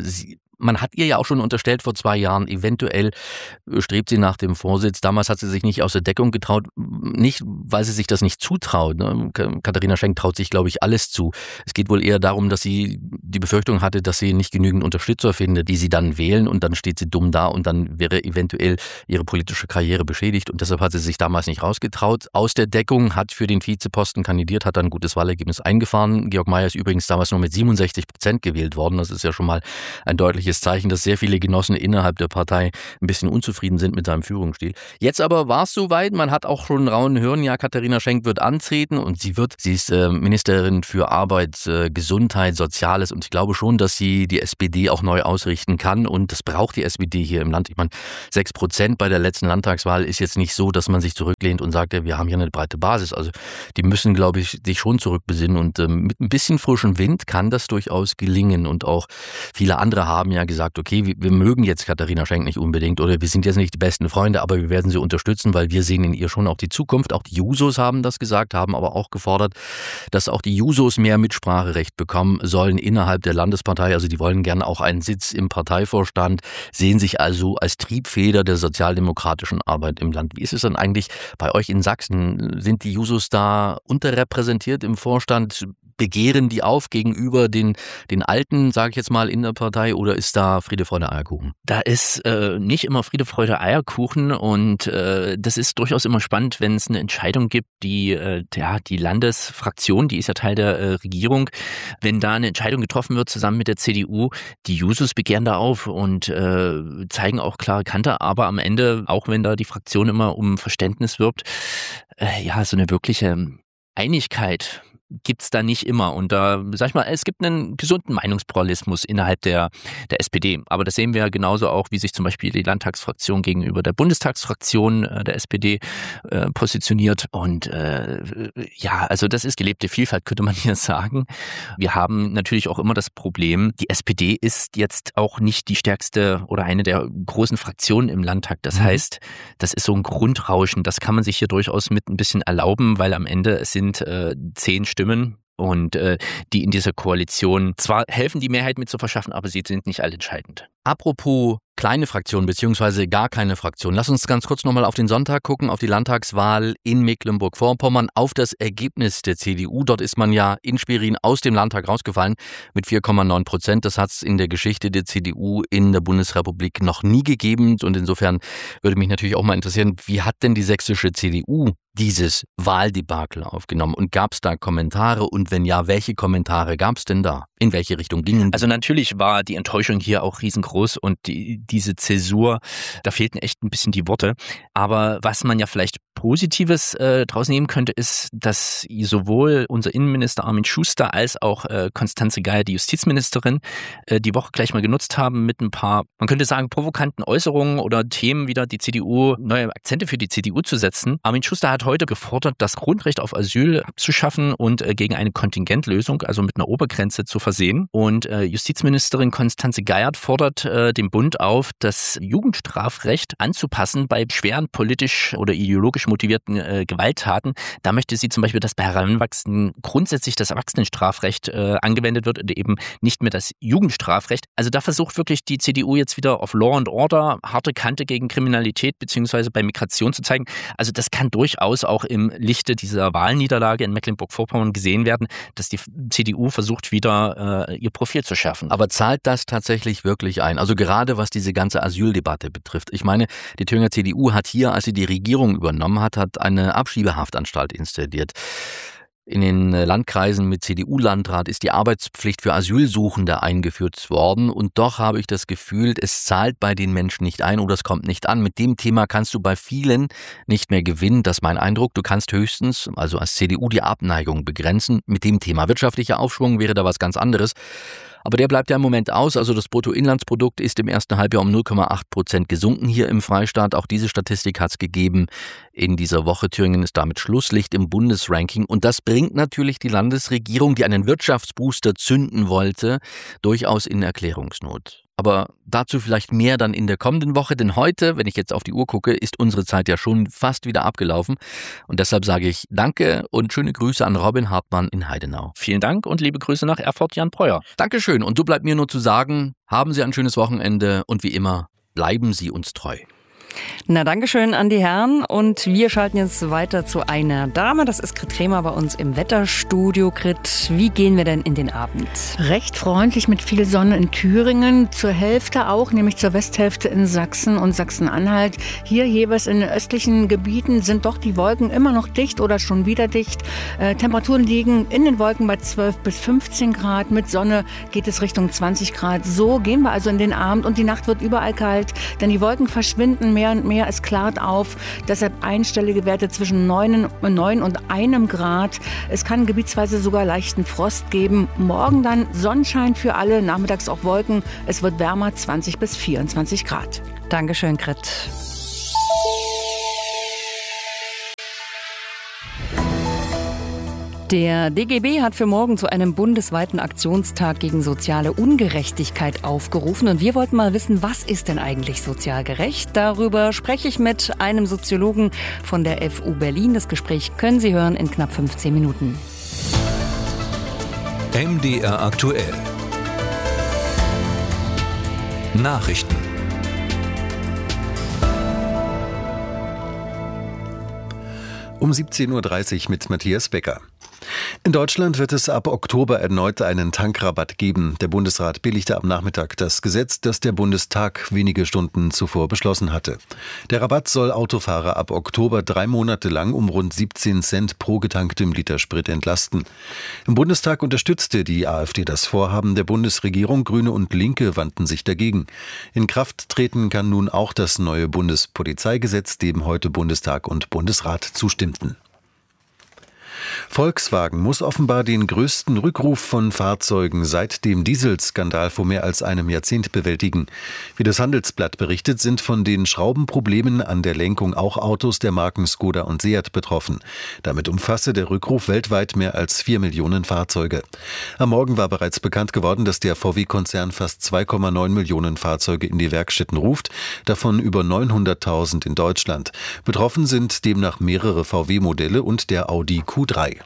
man hat ihr ja auch schon unterstellt vor 2 Jahren, eventuell strebt sie nach dem Vorsitz. Damals hat sie sich nicht aus der Deckung getraut, nicht, weil sie sich das nicht zutraut. Ne? Katharina Schenk traut sich, glaube ich, alles zu. Es geht wohl eher darum, dass sie die Befürchtung hatte, dass sie nicht genügend Unterstützer findet, die sie dann wählen und dann steht sie dumm da und dann wäre eventuell ihre politische Karriere beschädigt und deshalb hat sie sich damals nicht rausgetraut. Aus der Deckung, hat für den Vizeposten kandidiert, hat dann ein gutes Wahlergebnis eingefahren. Georg Mayer ist übrigens damals nur mit 67% gewählt worden. Das ist ja schon mal ein deutliches Zeichen, dass sehr viele Genossen innerhalb der Partei ein bisschen unzufrieden sind mit seinem Führungsstil. Jetzt aber war es soweit, man hat auch schon rauen Hören, ja, Katharina Schenk wird antreten und sie ist Ministerin für Arbeit, Gesundheit, Soziales und ich glaube schon, dass sie die SPD auch neu ausrichten kann und das braucht die SPD hier im Land. Ich meine, 6% bei der letzten Landtagswahl ist jetzt nicht so, dass man sich zurücklehnt und sagt, wir haben hier eine breite Basis. Also die müssen, glaube ich, sich schon zurückbesinnen und mit ein bisschen frischem Wind kann das durchaus gelingen und auch viele andere haben ja gesagt, okay, wir mögen jetzt Katharina Schenk nicht unbedingt oder wir sind jetzt nicht die besten Freunde, aber wir werden sie unterstützen, weil wir sehen in ihr schon auch die Zukunft. Auch die Jusos haben das gesagt, haben aber auch gefordert, dass auch die Jusos mehr Mitspracherecht bekommen sollen innerhalb der Landespartei. Also die wollen gerne auch einen Sitz im Parteivorstand, sehen sich also als Triebfeder der sozialdemokratischen Arbeit im Land. Wie ist es dann eigentlich bei euch in Sachsen? Sind die Jusos da unterrepräsentiert im Vorstand? Begehren die auf gegenüber den Alten, sage ich jetzt mal, in der Partei oder ist da Friede, Freude, Eierkuchen? Da ist nicht immer Friede, Freude, Eierkuchen und das ist durchaus immer spannend, wenn es eine Entscheidung gibt, die Landesfraktion, die ist ja Teil der Regierung, wenn da eine Entscheidung getroffen wird zusammen mit der CDU, die Jusos begehren da auf und zeigen auch klare Kante, aber am Ende, auch wenn da die Fraktion immer um Verständnis wirbt, so eine wirkliche Einigkeit gibt's da nicht immer. Und da, sag ich mal, es gibt einen gesunden Meinungspluralismus innerhalb der SPD. Aber das sehen wir ja genauso auch, wie sich zum Beispiel die Landtagsfraktion gegenüber der Bundestagsfraktion der SPD positioniert. Und also das ist gelebte Vielfalt, könnte man hier sagen. Wir haben natürlich auch immer das Problem, die SPD ist jetzt auch nicht die stärkste oder eine der großen Fraktionen im Landtag. Das heißt, das ist so ein Grundrauschen. Das kann man sich hier durchaus mit ein bisschen erlauben, weil am Ende es sind 10 Stimmen und die in dieser Koalition zwar helfen, die Mehrheit mit zu verschaffen, aber sie sind nicht allentscheidend. Apropos kleine Fraktion beziehungsweise gar keine Fraktion. Lass uns ganz kurz nochmal auf den Sonntag gucken, auf die Landtagswahl in Mecklenburg-Vorpommern, auf das Ergebnis der CDU. Dort ist man ja in Schwerin aus dem Landtag rausgefallen mit 4,9%. Das hat es in der Geschichte der CDU in der Bundesrepublik noch nie gegeben. Und insofern würde mich natürlich auch mal interessieren, wie hat denn die sächsische CDU dieses Wahldebakel aufgenommen? Und gab es da Kommentare? Und wenn ja, welche Kommentare gab es denn da? In welche Richtung gingen die? Also natürlich war die Enttäuschung hier auch riesengroß und diese Zäsur, da fehlten echt ein bisschen die Worte. Aber was man ja vielleicht Positives draus nehmen könnte, ist, dass sowohl unser Innenminister Armin Schuster als auch Constanze Geier, die Justizministerin, die Woche gleich mal genutzt haben mit ein paar, man könnte sagen, provokanten Äußerungen oder Themen wieder die CDU, neue Akzente für die CDU zu setzen. Armin Schuster hat heute gefordert, das Grundrecht auf Asyl abzuschaffen und gegen eine Kontingentlösung, also mit einer Obergrenze zu versehen. Und Justizministerin Constanze Geier fordert den Bund auf, das Jugendstrafrecht anzupassen bei schweren politisch oder ideologisch motivierten Gewalttaten. Da möchte sie zum Beispiel, dass bei Heranwachsenden grundsätzlich das Erwachsenenstrafrecht angewendet wird und eben nicht mehr das Jugendstrafrecht. Also da versucht wirklich die CDU jetzt wieder auf Law and Order, harte Kante gegen Kriminalität beziehungsweise bei Migration zu zeigen. Also das kann durchaus auch im Lichte dieser Wahlniederlage in Mecklenburg-Vorpommern gesehen werden, dass die CDU versucht, wieder ihr Profil zu schärfen. Aber zahlt das tatsächlich wirklich ein? Also gerade was diese ganze Asyldebatte betrifft. Ich meine, die Thüringer CDU hat hier, als sie die Regierung übernommen hat eine Abschiebehaftanstalt installiert. In den Landkreisen mit CDU-Landrat ist die Arbeitspflicht für Asylsuchende eingeführt worden und doch habe ich das Gefühl, es zahlt bei den Menschen nicht ein oder es kommt nicht an. Mit dem Thema kannst du bei vielen nicht mehr gewinnen, das ist mein Eindruck. Du kannst höchstens, also als CDU, die Abneigung begrenzen. Mit dem Thema wirtschaftlicher Aufschwung wäre da was ganz anderes. Aber der bleibt ja im Moment aus. Also das Bruttoinlandsprodukt ist im ersten Halbjahr um 0,8% gesunken hier im Freistaat. Auch diese Statistik hat es gegeben in dieser Woche. Thüringen ist damit Schlusslicht im Bundesranking. Und das bringt natürlich die Landesregierung, die einen Wirtschaftsbooster zünden wollte, durchaus in Erklärungsnot. Aber dazu vielleicht mehr dann in der kommenden Woche, denn heute, wenn ich jetzt auf die Uhr gucke, ist unsere Zeit ja schon fast wieder abgelaufen. Und deshalb sage ich Danke und schöne Grüße an Robin Hartmann in Heidenau. Vielen Dank und liebe Grüße nach Erfurt, Jan Breuer. Dankeschön. Und so bleibt mir nur zu sagen, haben Sie ein schönes Wochenende und wie immer, bleiben Sie uns treu. Na, dankeschön an die Herren und wir schalten jetzt weiter zu einer Dame. Das ist Grit Kremer bei uns im Wetterstudio. Grit, wie gehen wir denn in den Abend? Recht freundlich mit viel Sonne in Thüringen, zur Hälfte auch, nämlich zur Westhälfte in Sachsen und Sachsen-Anhalt. Hier jeweils in den östlichen Gebieten sind doch die Wolken immer noch dicht oder schon wieder dicht. Temperaturen liegen in den Wolken bei 12 bis 15 Grad. Mit Sonne geht es Richtung 20 Grad. So gehen wir also in den Abend und die Nacht wird überall kalt, denn die Wolken verschwinden mehr und mehr, es klart auf, deshalb einstellige Werte zwischen 9 und 1 Grad. Es kann gebietsweise sogar leichten Frost geben. Morgen dann Sonnenschein für alle, nachmittags auch Wolken. Es wird wärmer, 20 bis 24 Grad. Dankeschön, Grit. Der DGB hat für morgen zu einem bundesweiten Aktionstag gegen soziale Ungerechtigkeit aufgerufen. Und wir wollten mal wissen, was ist denn eigentlich sozial gerecht? Darüber spreche ich mit einem Soziologen von der FU Berlin. Das Gespräch können Sie hören in knapp 15 Minuten. MDR aktuell. Nachrichten. Um 17.30 Uhr mit Matthias Becker. In Deutschland wird es ab Oktober erneut einen Tankrabatt geben. Der Bundesrat billigte am Nachmittag das Gesetz, das der Bundestag wenige Stunden zuvor beschlossen hatte. Der Rabatt soll Autofahrer ab Oktober 3 Monate lang um rund 17 Cent pro getanktem Liter Sprit entlasten. Im Bundestag unterstützte die AfD das Vorhaben der Bundesregierung. Grüne und Linke wandten sich dagegen. In Kraft treten kann nun auch das neue Bundespolizeigesetz, dem heute Bundestag und Bundesrat zustimmten. Volkswagen muss offenbar den größten Rückruf von Fahrzeugen seit dem Dieselskandal vor mehr als einem Jahrzehnt bewältigen. Wie das Handelsblatt berichtet, sind von den Schraubenproblemen an der Lenkung auch Autos der Marken Skoda und Seat betroffen. Damit umfasse der Rückruf weltweit mehr als 4 Millionen Fahrzeuge. Am Morgen war bereits bekannt geworden, dass der VW-Konzern fast 2,9 Millionen Fahrzeuge in die Werkstätten ruft, davon über 900.000 in Deutschland. Betroffen sind demnach mehrere VW-Modelle und der Audi Q3.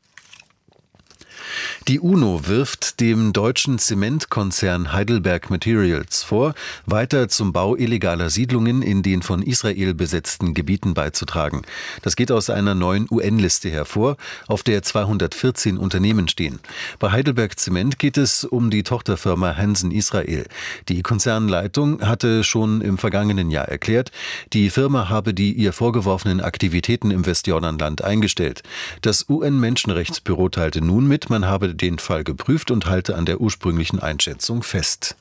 Die UNO wirft dem deutschen Zementkonzern Heidelberg Materials vor, weiter zum Bau illegaler Siedlungen in den von Israel besetzten Gebieten beizutragen. Das geht aus einer neuen UN-Liste hervor, auf der 214 Unternehmen stehen. Bei Heidelberg Zement geht es um die Tochterfirma Hansen Israel. Die Konzernleitung hatte schon im vergangenen Jahr erklärt, die Firma habe die ihr vorgeworfenen Aktivitäten im Westjordanland eingestellt. Das UN-Menschenrechtsbüro teilte nun mit, man habe den Fall geprüft und halte an der ursprünglichen Einschätzung fest.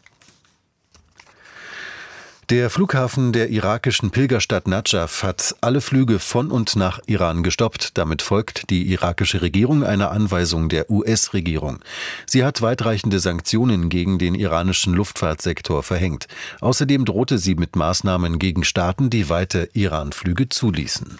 Der Flughafen der irakischen Pilgerstadt Nadschaf hat alle Flüge von und nach Iran gestoppt. Damit folgt die irakische Regierung einer Anweisung der US-Regierung. Sie hat weitreichende Sanktionen gegen den iranischen Luftfahrtsektor verhängt. Außerdem drohte sie mit Maßnahmen gegen Staaten, die weiter Iran-Flüge zuließen.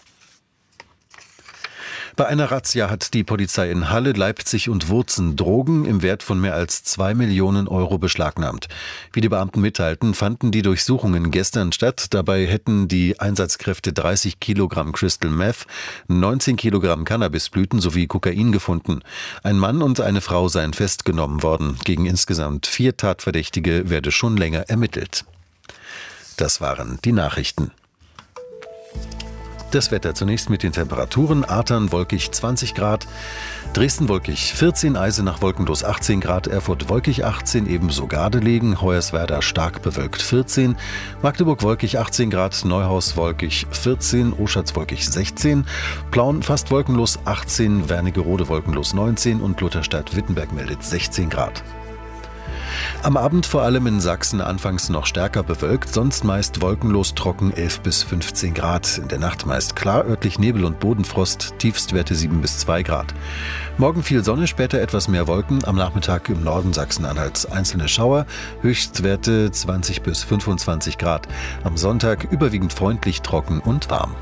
Bei einer Razzia hat die Polizei in Halle, Leipzig und Wurzen Drogen im Wert von mehr als 2 Millionen Euro beschlagnahmt. Wie die Beamten mitteilten, fanden die Durchsuchungen gestern statt. Dabei hätten die Einsatzkräfte 30 Kilogramm Crystal Meth, 19 Kilogramm Cannabisblüten sowie Kokain gefunden. Ein Mann und eine Frau seien festgenommen worden. Gegen insgesamt 4 Tatverdächtige werde schon länger ermittelt. Das waren die Nachrichten. Das Wetter zunächst mit den Temperaturen. Artern wolkig 20 Grad, Dresden wolkig 14, Eisenach wolkenlos 18 Grad, Erfurt wolkig 18, ebenso Gardelegen, Hoyerswerda stark bewölkt 14, Magdeburg wolkig 18 Grad, Neuhaus wolkig 14, Oschatz wolkig 16, Plauen fast wolkenlos 18, Wernigerode wolkenlos 19 und Lutherstadt-Wittenberg meldet 16 Grad. Am Abend vor allem in Sachsen anfangs noch stärker bewölkt, sonst meist wolkenlos trocken 11 bis 15 Grad. In der Nacht meist klar, örtlich Nebel und Bodenfrost, Tiefstwerte 7 bis 2 Grad. Morgen viel Sonne, später etwas mehr Wolken, am Nachmittag im Norden Sachsen-Anhalts einzelne Schauer, Höchstwerte 20 bis 25 Grad. Am Sonntag überwiegend freundlich, trocken und warm.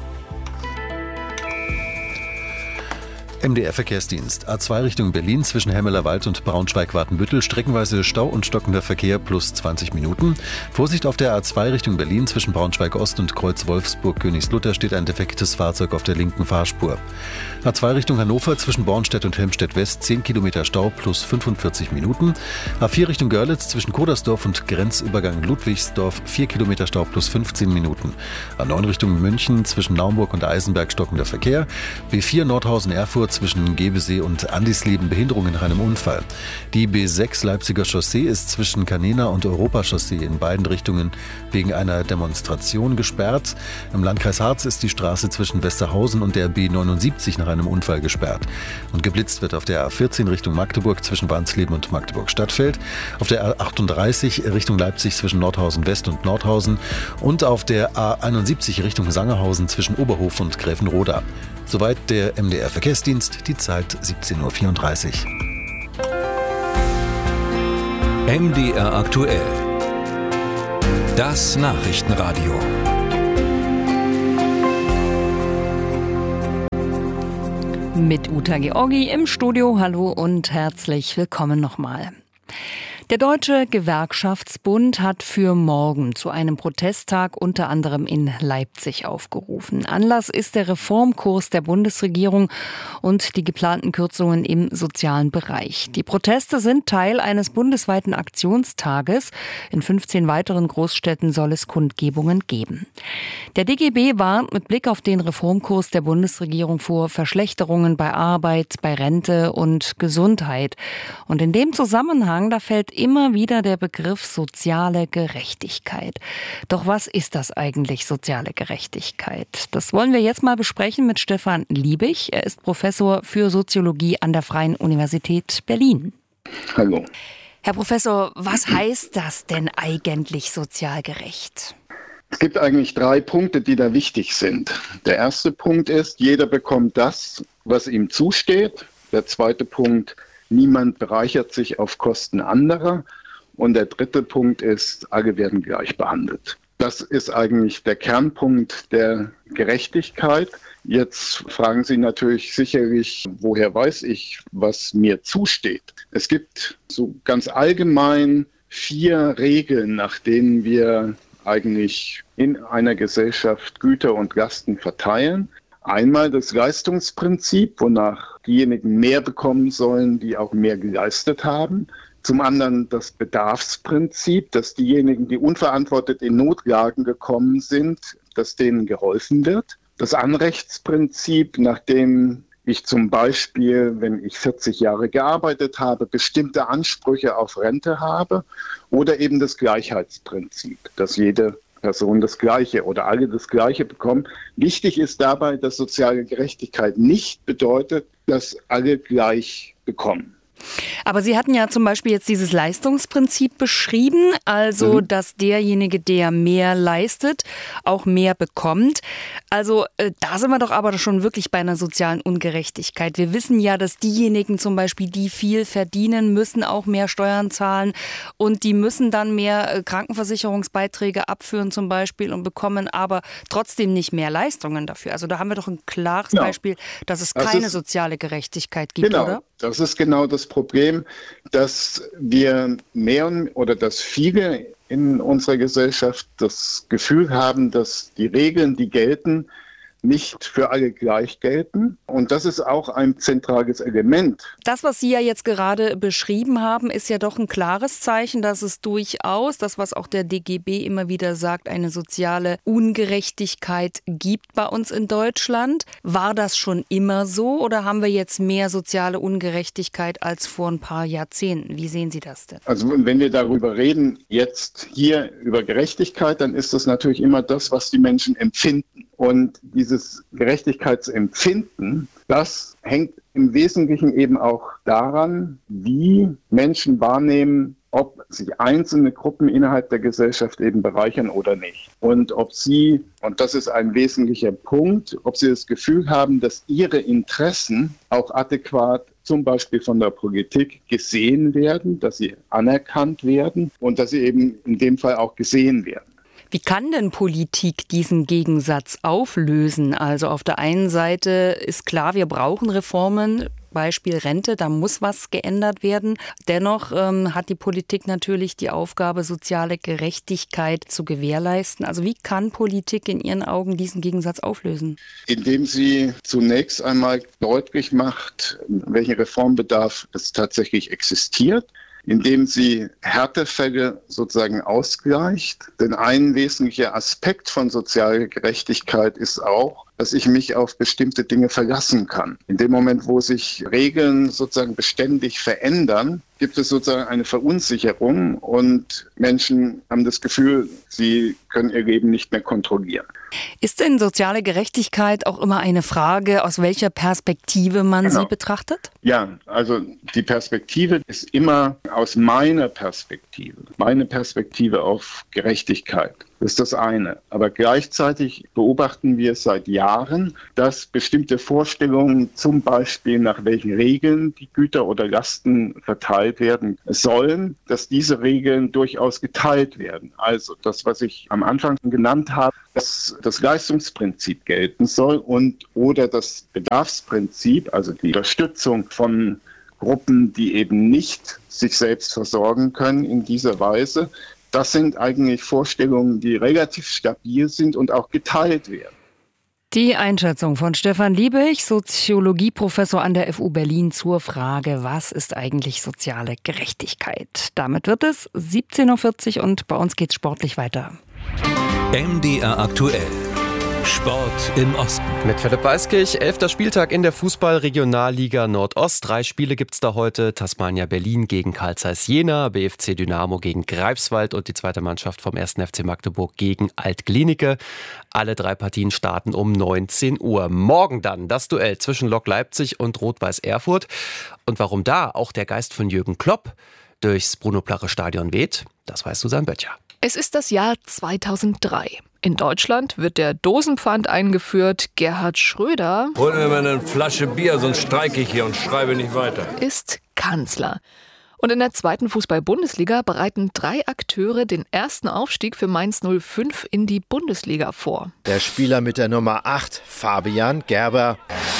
MDR-Verkehrsdienst. A2 Richtung Berlin zwischen Hemmelerwald und Braunschweig-Watenbüttel. Streckenweise Stau und stockender Verkehr plus 20 Minuten. Vorsicht auf der A2 Richtung Berlin zwischen Braunschweig-Ost und Kreuz Wolfsburg-Königslutter steht ein defektes Fahrzeug auf der linken Fahrspur. A2 Richtung Hannover zwischen Bornstedt und Helmstedt-West 10 Kilometer Stau plus 45 Minuten. A4 Richtung Görlitz zwischen Kodersdorf und Grenzübergang Ludwigsdorf 4 Kilometer Stau plus 15 Minuten. A9 Richtung München zwischen Naumburg und Eisenberg stockender Verkehr. B4 Nordhausen-Erfurt zwischen Gebesee und Andisleben Behinderungen nach einem Unfall. Die B6 Leipziger Chaussee ist zwischen Canena und Europachaussee in beiden Richtungen wegen einer Demonstration gesperrt. Im Landkreis Harz ist die Straße zwischen Westerhausen und der B79 nach einem Unfall gesperrt. Und geblitzt wird auf der A14 Richtung Magdeburg zwischen Wansleben und Magdeburg-Stadtfeld, auf der A38 Richtung Leipzig zwischen Nordhausen West und Nordhausen und auf der A71 Richtung Sangerhausen zwischen Oberhof und Gräfenroda. Soweit der MDR-Verkehrsdienst, die Zeit 17.34 Uhr. MDR aktuell. Das Nachrichtenradio. Mit Uta Georgi im Studio. Hallo und herzlich willkommen nochmal. Der Deutsche Gewerkschaftsbund hat für morgen zu einem Protesttag unter anderem in Leipzig aufgerufen. Anlass ist der Reformkurs der Bundesregierung und die geplanten Kürzungen im sozialen Bereich. Die Proteste sind Teil eines bundesweiten Aktionstages. In 15 weiteren Großstädten soll es Kundgebungen geben. Der DGB warnt mit Blick auf den Reformkurs der Bundesregierung vor Verschlechterungen bei Arbeit, bei Rente und Gesundheit. Und in dem Zusammenhang, da fällt immer wieder der Begriff soziale Gerechtigkeit. Doch was ist das eigentlich, soziale Gerechtigkeit? Das wollen wir jetzt mal besprechen mit Stefan Liebig. Er ist Professor für Soziologie an der Freien Universität Berlin. Hallo. Herr Professor, was heißt das denn eigentlich sozial gerecht? Es gibt eigentlich 3 Punkte, die da wichtig sind. Der erste Punkt ist, jeder bekommt das, was ihm zusteht. Der zweite Punkt, niemand bereichert sich auf Kosten anderer. Und der dritte Punkt ist, alle werden gleich behandelt. Das ist eigentlich der Kernpunkt der Gerechtigkeit. Jetzt fragen Sie natürlich sicherlich, woher weiß ich, was mir zusteht? Es gibt so ganz allgemein 4 Regeln, nach denen wir eigentlich in einer Gesellschaft Güter und Lasten verteilen. Einmal das Leistungsprinzip, wonach diejenigen mehr bekommen sollen, die auch mehr geleistet haben. Zum anderen das Bedarfsprinzip, dass diejenigen, die unverantwortet in Notlagen gekommen sind, dass denen geholfen wird. Das Anrechtsprinzip, nachdem ich zum Beispiel, wenn ich 40 Jahre gearbeitet habe, bestimmte Ansprüche auf Rente habe. Oder eben das Gleichheitsprinzip, dass jede Person das Gleiche oder alle das Gleiche bekommen. Wichtig ist dabei, dass soziale Gerechtigkeit nicht bedeutet, dass alle gleich bekommen. Aber Sie hatten ja zum Beispiel jetzt dieses Leistungsprinzip beschrieben, also dass derjenige, der mehr leistet, auch mehr bekommt. Also da sind wir doch aber schon wirklich bei einer sozialen Ungerechtigkeit. Wir wissen ja, dass diejenigen zum Beispiel, die viel verdienen, müssen auch mehr Steuern zahlen und die müssen dann mehr Krankenversicherungsbeiträge abführen zum Beispiel und bekommen aber trotzdem nicht mehr Leistungen dafür. Also da haben wir doch ein klares Beispiel, dass es keine soziale Gerechtigkeit gibt, oder? Das ist genau das Problem, dass wir dass viele in unserer Gesellschaft das Gefühl haben, dass die Regeln, die gelten, nicht für alle gleich gelten. Und das ist auch ein zentrales Element. Das, was Sie ja jetzt gerade beschrieben haben, ist ja doch ein klares Zeichen, dass es durchaus, das, was auch der DGB immer wieder sagt, eine soziale Ungerechtigkeit gibt bei uns in Deutschland. War das schon immer so oder haben wir jetzt mehr soziale Ungerechtigkeit als vor ein paar Jahrzehnten? Wie sehen Sie das denn? Also wenn wir darüber reden, jetzt hier über Gerechtigkeit, dann ist das natürlich immer das, was die Menschen empfinden. Und dieses Gerechtigkeitsempfinden, das hängt im Wesentlichen eben auch daran, wie Menschen wahrnehmen, ob sich einzelne Gruppen innerhalb der Gesellschaft eben bereichern oder nicht. Und ob sie, und das ist ein wesentlicher Punkt, ob sie das Gefühl haben, dass ihre Interessen auch adäquat zum Beispiel von der Politik gesehen werden, dass sie anerkannt werden und dass sie eben in dem Fall auch gesehen werden. Wie kann denn Politik diesen Gegensatz auflösen? Also auf der einen Seite ist klar, wir brauchen Reformen, Beispiel Rente, da muss was geändert werden. Dennoch hat die Politik natürlich die Aufgabe, soziale Gerechtigkeit zu gewährleisten. Also wie kann Politik in Ihren Augen diesen Gegensatz auflösen? Indem sie zunächst einmal deutlich macht, welchen Reformbedarf es tatsächlich existiert, indem sie Härtefälle sozusagen ausgleicht. Denn ein wesentlicher Aspekt von sozialer Gerechtigkeit ist auch, dass ich mich auf bestimmte Dinge verlassen kann. In dem Moment, wo sich Regeln sozusagen beständig verändern, gibt es sozusagen eine Verunsicherung und Menschen haben das Gefühl, sie können ihr Leben nicht mehr kontrollieren. Ist denn soziale Gerechtigkeit auch immer eine Frage, aus welcher Perspektive man sie betrachtet? Ja, also die Perspektive ist immer aus meiner Perspektive. Meine Perspektive auf Gerechtigkeit. Das ist das eine. Aber gleichzeitig beobachten wir seit Jahren, dass bestimmte Vorstellungen, zum Beispiel nach welchen Regeln die Güter oder Lasten verteilt werden sollen, dass diese Regeln durchaus geteilt werden. Also das, was ich am Anfang genannt habe, dass das Leistungsprinzip gelten soll oder das Bedarfsprinzip, also die Unterstützung von Gruppen, die eben nicht sich selbst versorgen können in dieser Weise. Das sind eigentlich Vorstellungen, die relativ stabil sind und auch geteilt werden. Die Einschätzung von Stefan Liebig, Soziologieprofessor an der FU Berlin zur Frage, was ist eigentlich soziale Gerechtigkeit? Damit wird es 17.40 Uhr und bei uns geht's sportlich weiter. MDR aktuell. Sport im Osten. Mit Philipp Weiskirch, 11. Spieltag in der Fußball-Regionalliga Nordost. 3 Spiele gibt's da heute. Tasmania Berlin gegen Carl Zeiss Jena, BFC Dynamo gegen Greifswald und die zweite Mannschaft vom 1. FC Magdeburg gegen Alt-Glienicke. Alle 3 Partien starten um 19 Uhr. Morgen dann das Duell zwischen Lok Leipzig und Rot-Weiß Erfurt. Und warum da auch der Geist von Jürgen Klopp durchs Bruno-Plare-Stadion weht, das weiß Susanne Böttcher. Es ist das Jahr 2003. In Deutschland wird der Dosenpfand eingeführt. Gerhard Schröder hol mir mal eine Flasche Bier, sonst streike ich hier und schreibe nicht weiter. Ist Kanzler. Und in der 2. Fußball-Bundesliga bereiten 3 Akteure den ersten Aufstieg für Mainz 05 in die Bundesliga vor. Der Spieler mit der Nummer 8, Fabian Gerber.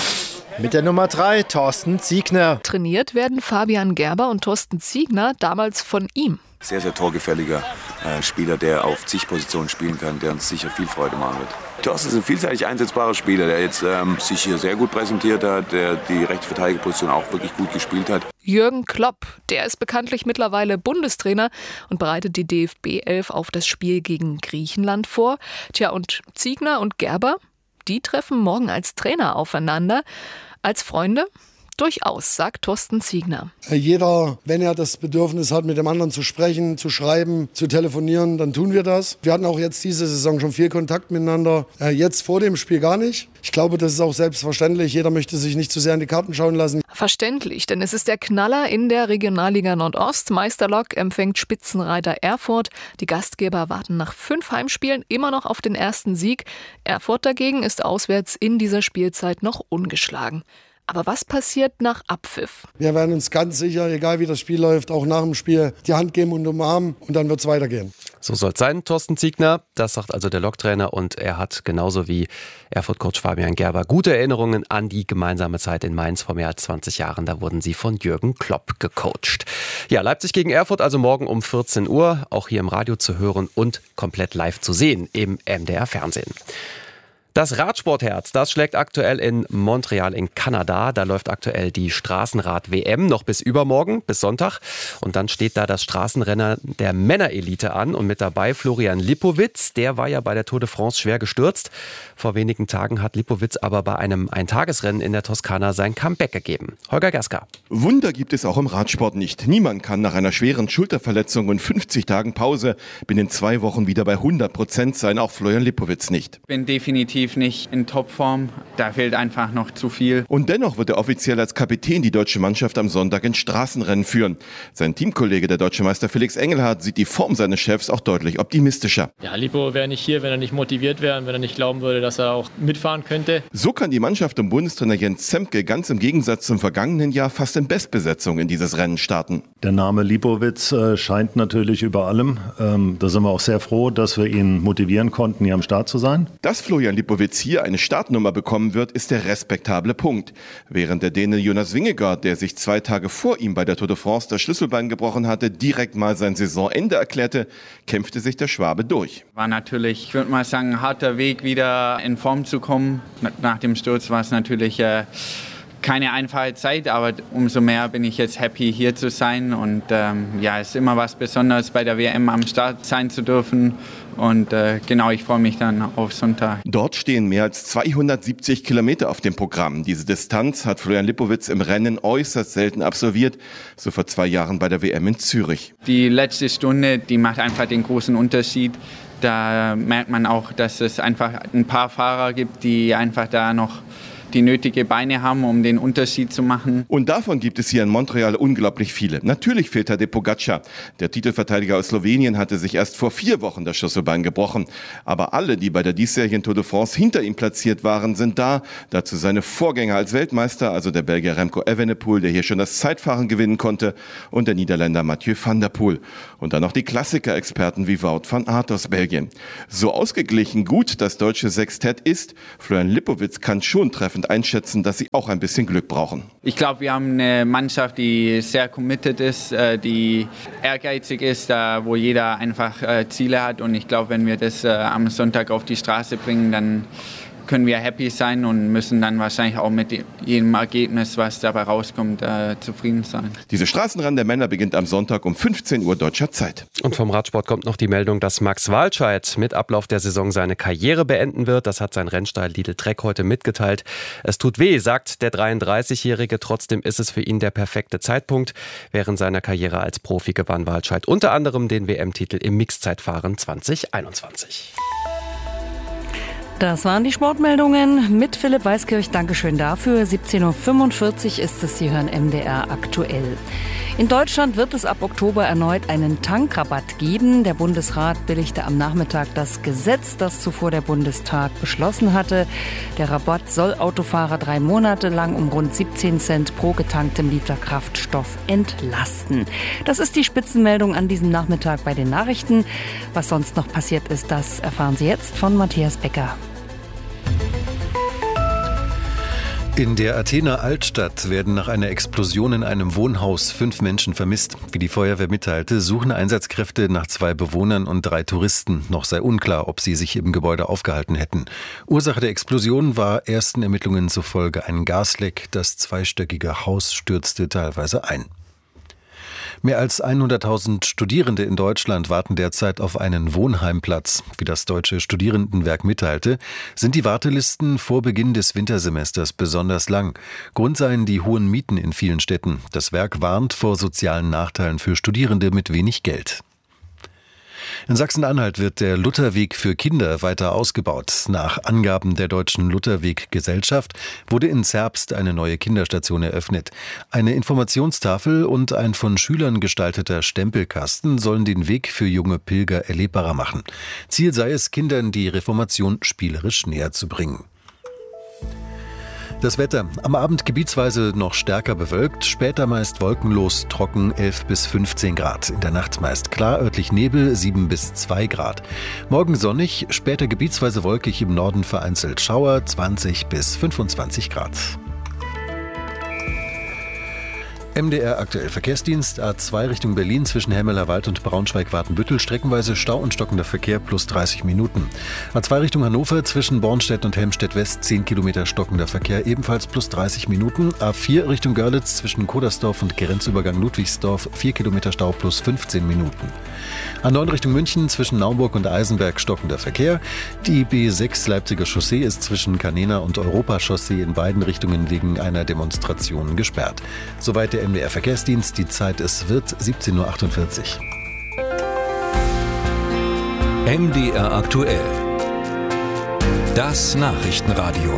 Mit der Nummer 3, Thorsten Ziegner. Trainiert werden Fabian Gerber und Thorsten Ziegner damals von ihm. Sehr, sehr torgefälliger Spieler, der auf zig Positionen spielen kann, der uns sicher viel Freude machen wird. Thorsten ist ein vielseitig einsetzbarer Spieler, der jetzt sich hier sehr gut präsentiert hat, der die rechte Verteidigerposition auch wirklich gut gespielt hat. Jürgen Klopp, der ist bekanntlich mittlerweile Bundestrainer und bereitet die DFB-11 auf das Spiel gegen Griechenland vor. Tja, und Ziegner und Gerber, die treffen morgen als Trainer aufeinander. Als Freunde? Durchaus, sagt Thorsten Ziegner. Jeder, wenn er das Bedürfnis hat, mit dem anderen zu sprechen, zu schreiben, zu telefonieren, dann tun wir das. Wir hatten auch jetzt diese Saison schon viel Kontakt miteinander. Jetzt vor dem Spiel gar nicht. Ich glaube, das ist auch selbstverständlich. Jeder möchte sich nicht zu sehr in die Karten schauen lassen. Verständlich, denn es ist der Knaller in der Regionalliga Nordost. Meister Lok empfängt Spitzenreiter Erfurt. Die Gastgeber warten nach 5 Heimspielen immer noch auf den ersten Sieg. Erfurt dagegen ist auswärts in dieser Spielzeit noch ungeschlagen. Aber was passiert nach Abpfiff? Wir werden uns ganz sicher, egal wie das Spiel läuft, auch nach dem Spiel die Hand geben und umarmen und dann wird es weitergehen. So soll es sein, Thorsten Ziegner. Das sagt also der Loktrainer und er hat genauso wie Erfurt-Coach Fabian Gerber gute Erinnerungen an die gemeinsame Zeit in Mainz vor mehr als 20 Jahren. Da wurden sie von Jürgen Klopp gecoacht. Ja, Leipzig gegen Erfurt also morgen um 14 Uhr, auch hier im Radio zu hören und komplett live zu sehen im MDR-Fernsehen. Das Radsportherz, das schlägt aktuell in Montreal in Kanada. Da läuft aktuell die Straßenrad-WM noch bis übermorgen, bis Sonntag. Und dann steht da das Straßenrennen der Männerelite an. Und mit dabei Florian Lipowitz. Der war ja bei der Tour de France schwer gestürzt. Vor wenigen Tagen hat Lipowitz aber bei einem Eintagesrennen in der Toskana sein Comeback gegeben. Holger Gaska. Wunder gibt es auch im Radsport nicht. Niemand kann nach einer schweren Schulterverletzung und 50 Tagen Pause binnen 2 Wochen wieder bei 100% sein. Auch Florian Lipowitz nicht. Ich bin definitiv definitiv nicht in Topform. Da fehlt einfach noch zu viel. Und dennoch wird er offiziell als Kapitän die deutsche Mannschaft am Sonntag ins Straßenrennen führen. Sein Teamkollege, der deutsche Meister Felix Engelhardt, sieht die Form seines Chefs auch deutlich optimistischer. Ja, Lippo wäre nicht hier, wenn er nicht motiviert wäre und wenn er nicht glauben würde, dass er auch mitfahren könnte. So kann die Mannschaft um Bundestrainer Jens Zemke ganz im Gegensatz zum vergangenen Jahr fast in Bestbesetzung in dieses Rennen starten. Der Name Lipowitz scheint natürlich über allem. Da sind wir auch sehr froh, dass wir ihn motivieren konnten, hier am Start zu sein. Dass Florian Lipowitz hier eine Startnummer bekommen wird, ist der respektable Punkt. Während der Däne Jonas Vingegaard, der sich 2 Tage vor ihm bei der Tour de France das Schlüsselbein gebrochen hatte, direkt mal sein Saisonende erklärte, kämpfte sich der Schwabe durch. War natürlich, ich würde mal sagen, ein harter Weg, wieder in Form zu kommen. Nach dem Sturz war es natürlich keine einfache Zeit, aber umso mehr bin ich jetzt happy, hier zu sein. Und es ist immer was Besonderes, bei der WM am Start sein zu dürfen. Und ich freue mich dann auf Sonntag. Dort stehen mehr als 270 Kilometer auf dem Programm. Diese Distanz hat Florian Lipowitz im Rennen äußerst selten absolviert, so vor 2 Jahren bei der WM in Zürich. Die letzte Stunde, die macht einfach den großen Unterschied. Da merkt man auch, dass es einfach ein paar Fahrer gibt, die einfach da noch die nötige Beine haben, um den Unterschied zu machen. Und davon gibt es hier in Montreal unglaublich viele. Natürlich fehlt Tadej Pogačar. Der Titelverteidiger aus Slowenien hatte sich erst vor 4 Wochen das Schlüsselbein gebrochen. Aber alle, die bei der diesjährigen Tour de France hinter ihm platziert waren, sind da. Dazu seine Vorgänger als Weltmeister, also der Belgier Remco Evenepoel, der hier schon das Zeitfahren gewinnen konnte, und der Niederländer Mathieu van der Poel. Und dann noch die Klassiker-Experten wie Wout van Aert aus Belgien. So ausgeglichen gut das deutsche Sextett ist, Florian Lipowitz kann schon treffend einschätzen, dass sie auch ein bisschen Glück brauchen. Ich glaube, wir haben eine Mannschaft, die sehr committed ist, die ehrgeizig ist, wo jeder einfach Ziele hat. Und ich glaube, wenn wir das am Sonntag auf die Straße bringen, dann können wir happy sein und müssen dann wahrscheinlich auch mit jedem Ergebnis, was dabei rauskommt, zufrieden sein. Diese Straßenrennen der Männer beginnt am Sonntag um 15 Uhr deutscher Zeit. Und vom Radsport kommt noch die Meldung, dass Max Walscheid mit Ablauf der Saison seine Karriere beenden wird. Das hat sein Rennstall Lidl Trek heute mitgeteilt. Es tut weh, sagt der 33-Jährige. Trotzdem ist es für ihn der perfekte Zeitpunkt. Während seiner Karriere als Profi gewann Walscheid unter anderem den WM-Titel im Mixzeitfahren 2021. Das waren die Sportmeldungen mit Philipp Weiskirch. Dankeschön dafür. 17.45 Uhr ist es. Sie hören MDR aktuell. In Deutschland wird es ab Oktober erneut einen Tankrabatt geben. Der Bundesrat billigte am Nachmittag das Gesetz, das zuvor der Bundestag beschlossen hatte. Der Rabatt soll Autofahrer 3 Monate lang um rund 17 Cent pro getanktem Liter Kraftstoff entlasten. Das ist die Spitzenmeldung an diesem Nachmittag bei den Nachrichten. Was sonst noch passiert ist, das erfahren Sie jetzt von Matthias Becker. In der Athener Altstadt werden nach einer Explosion in einem Wohnhaus 5 Menschen vermisst. Wie die Feuerwehr mitteilte, suchen Einsatzkräfte nach 2 Bewohnern und 3 Touristen. Noch sei unklar, ob sie sich im Gebäude aufgehalten hätten. Ursache der Explosion war ersten Ermittlungen zufolge ein Gasleck. Das 2-stöckige Haus stürzte teilweise ein. Mehr als 100.000 Studierende in Deutschland warten derzeit auf einen Wohnheimplatz. Wie das Deutsche Studierendenwerk mitteilte, sind die Wartelisten vor Beginn des Wintersemesters besonders lang. Grund seien die hohen Mieten in vielen Städten. Das Werk warnt vor sozialen Nachteilen für Studierende mit wenig Geld. In Sachsen-Anhalt wird der Lutherweg für Kinder weiter ausgebaut. Nach Angaben der Deutschen Lutherweg-Gesellschaft wurde in Zerbst eine neue Kinderstation eröffnet. Eine Informationstafel und ein von Schülern gestalteter Stempelkasten sollen den Weg für junge Pilger erlebbarer machen. Ziel sei es, Kindern die Reformation spielerisch näher zu bringen. Das Wetter. Am Abend gebietsweise noch stärker bewölkt, später meist wolkenlos, trocken 11 bis 15 Grad. In der Nacht meist klar, örtlich Nebel 7 bis 2 Grad. Morgen sonnig, später gebietsweise wolkig, im Norden vereinzelt Schauer 20 bis 25 Grad. MDR aktuell Verkehrsdienst, A2 Richtung Berlin zwischen Hemmelerwald und Braunschweig-Watenbüttel, streckenweise Stau und stockender Verkehr plus 30 Minuten. A2 Richtung Hannover zwischen Bornstedt und Helmstedt-West 10 Kilometer stockender Verkehr, ebenfalls plus 30 Minuten. A4 Richtung Görlitz zwischen Kodersdorf und Grenzübergang Ludwigsdorf 4 Kilometer Stau plus 15 Minuten. A9 Richtung München zwischen Naumburg und Eisenberg stockender Verkehr. Die B6 Leipziger Chaussee ist zwischen Canena und Europachaussee in beiden Richtungen wegen einer Demonstration gesperrt. Soweit der MDR Verkehrsdienst. Die Zeit, es wird 17.48 Uhr. MDR aktuell. Das Nachrichtenradio.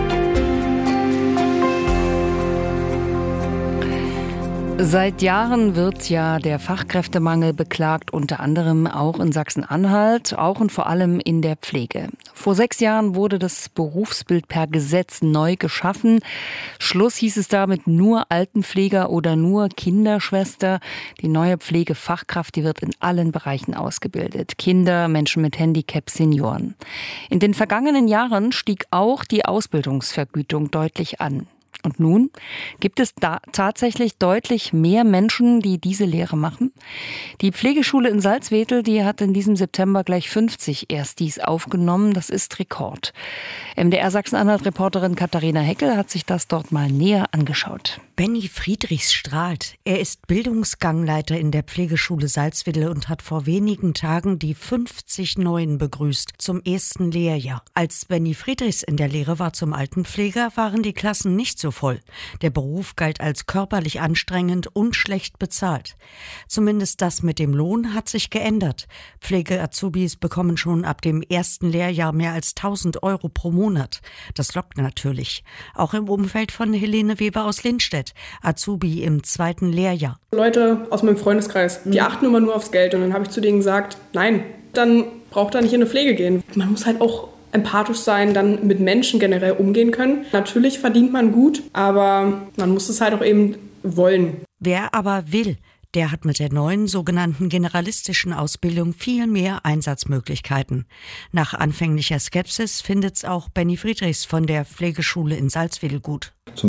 Seit Jahren wird ja der Fachkräftemangel beklagt, unter anderem auch in Sachsen-Anhalt, auch und vor allem in der Pflege. Vor 6 Jahren wurde das Berufsbild per Gesetz neu geschaffen. Schluss hieß es damit nur Altenpfleger oder nur Kinderschwester. Die neue Pflegefachkraft, die wird in allen Bereichen ausgebildet. Kinder, Menschen mit Handicap, Senioren. In den vergangenen Jahren stieg auch die Ausbildungsvergütung deutlich an. Und nun gibt es da tatsächlich deutlich mehr Menschen, die diese Lehre machen. Die Pflegeschule in Salzwedel, die hat in diesem September gleich 50 Erstis aufgenommen. Das ist Rekord. MDR Sachsen-Anhalt-Reporterin Katharina Heckel hat sich das dort mal näher angeschaut. Benny Friedrichs strahlt. Er ist Bildungsgangleiter in der Pflegeschule Salzwedel und hat vor wenigen Tagen die 50 Neuen begrüßt zum ersten Lehrjahr. Als Benny Friedrichs in der Lehre war zum Altenpfleger, waren die Klassen nicht so voll. Der Beruf galt als körperlich anstrengend und schlecht bezahlt. Zumindest das mit dem Lohn hat sich geändert. Pflege-Azubis bekommen schon ab dem ersten Lehrjahr mehr als 1.000 Euro pro Monat. Das lockt natürlich. Auch im Umfeld von Helene Weber aus Lindstedt, Azubi im 2. Lehrjahr. Leute aus meinem Freundeskreis, die achten immer nur aufs Geld. Und dann habe ich zu denen gesagt, nein, dann braucht er nicht in eine Pflege gehen. Man muss halt auch empathisch sein, dann mit Menschen generell umgehen können. Natürlich verdient man gut, aber man muss es halt auch eben wollen. Wer aber will, der hat mit der neuen sogenannten generalistischen Ausbildung viel mehr Einsatzmöglichkeiten. Nach anfänglicher Skepsis findet's auch Benny Friedrichs von der Pflegeschule in Salzwedel gut.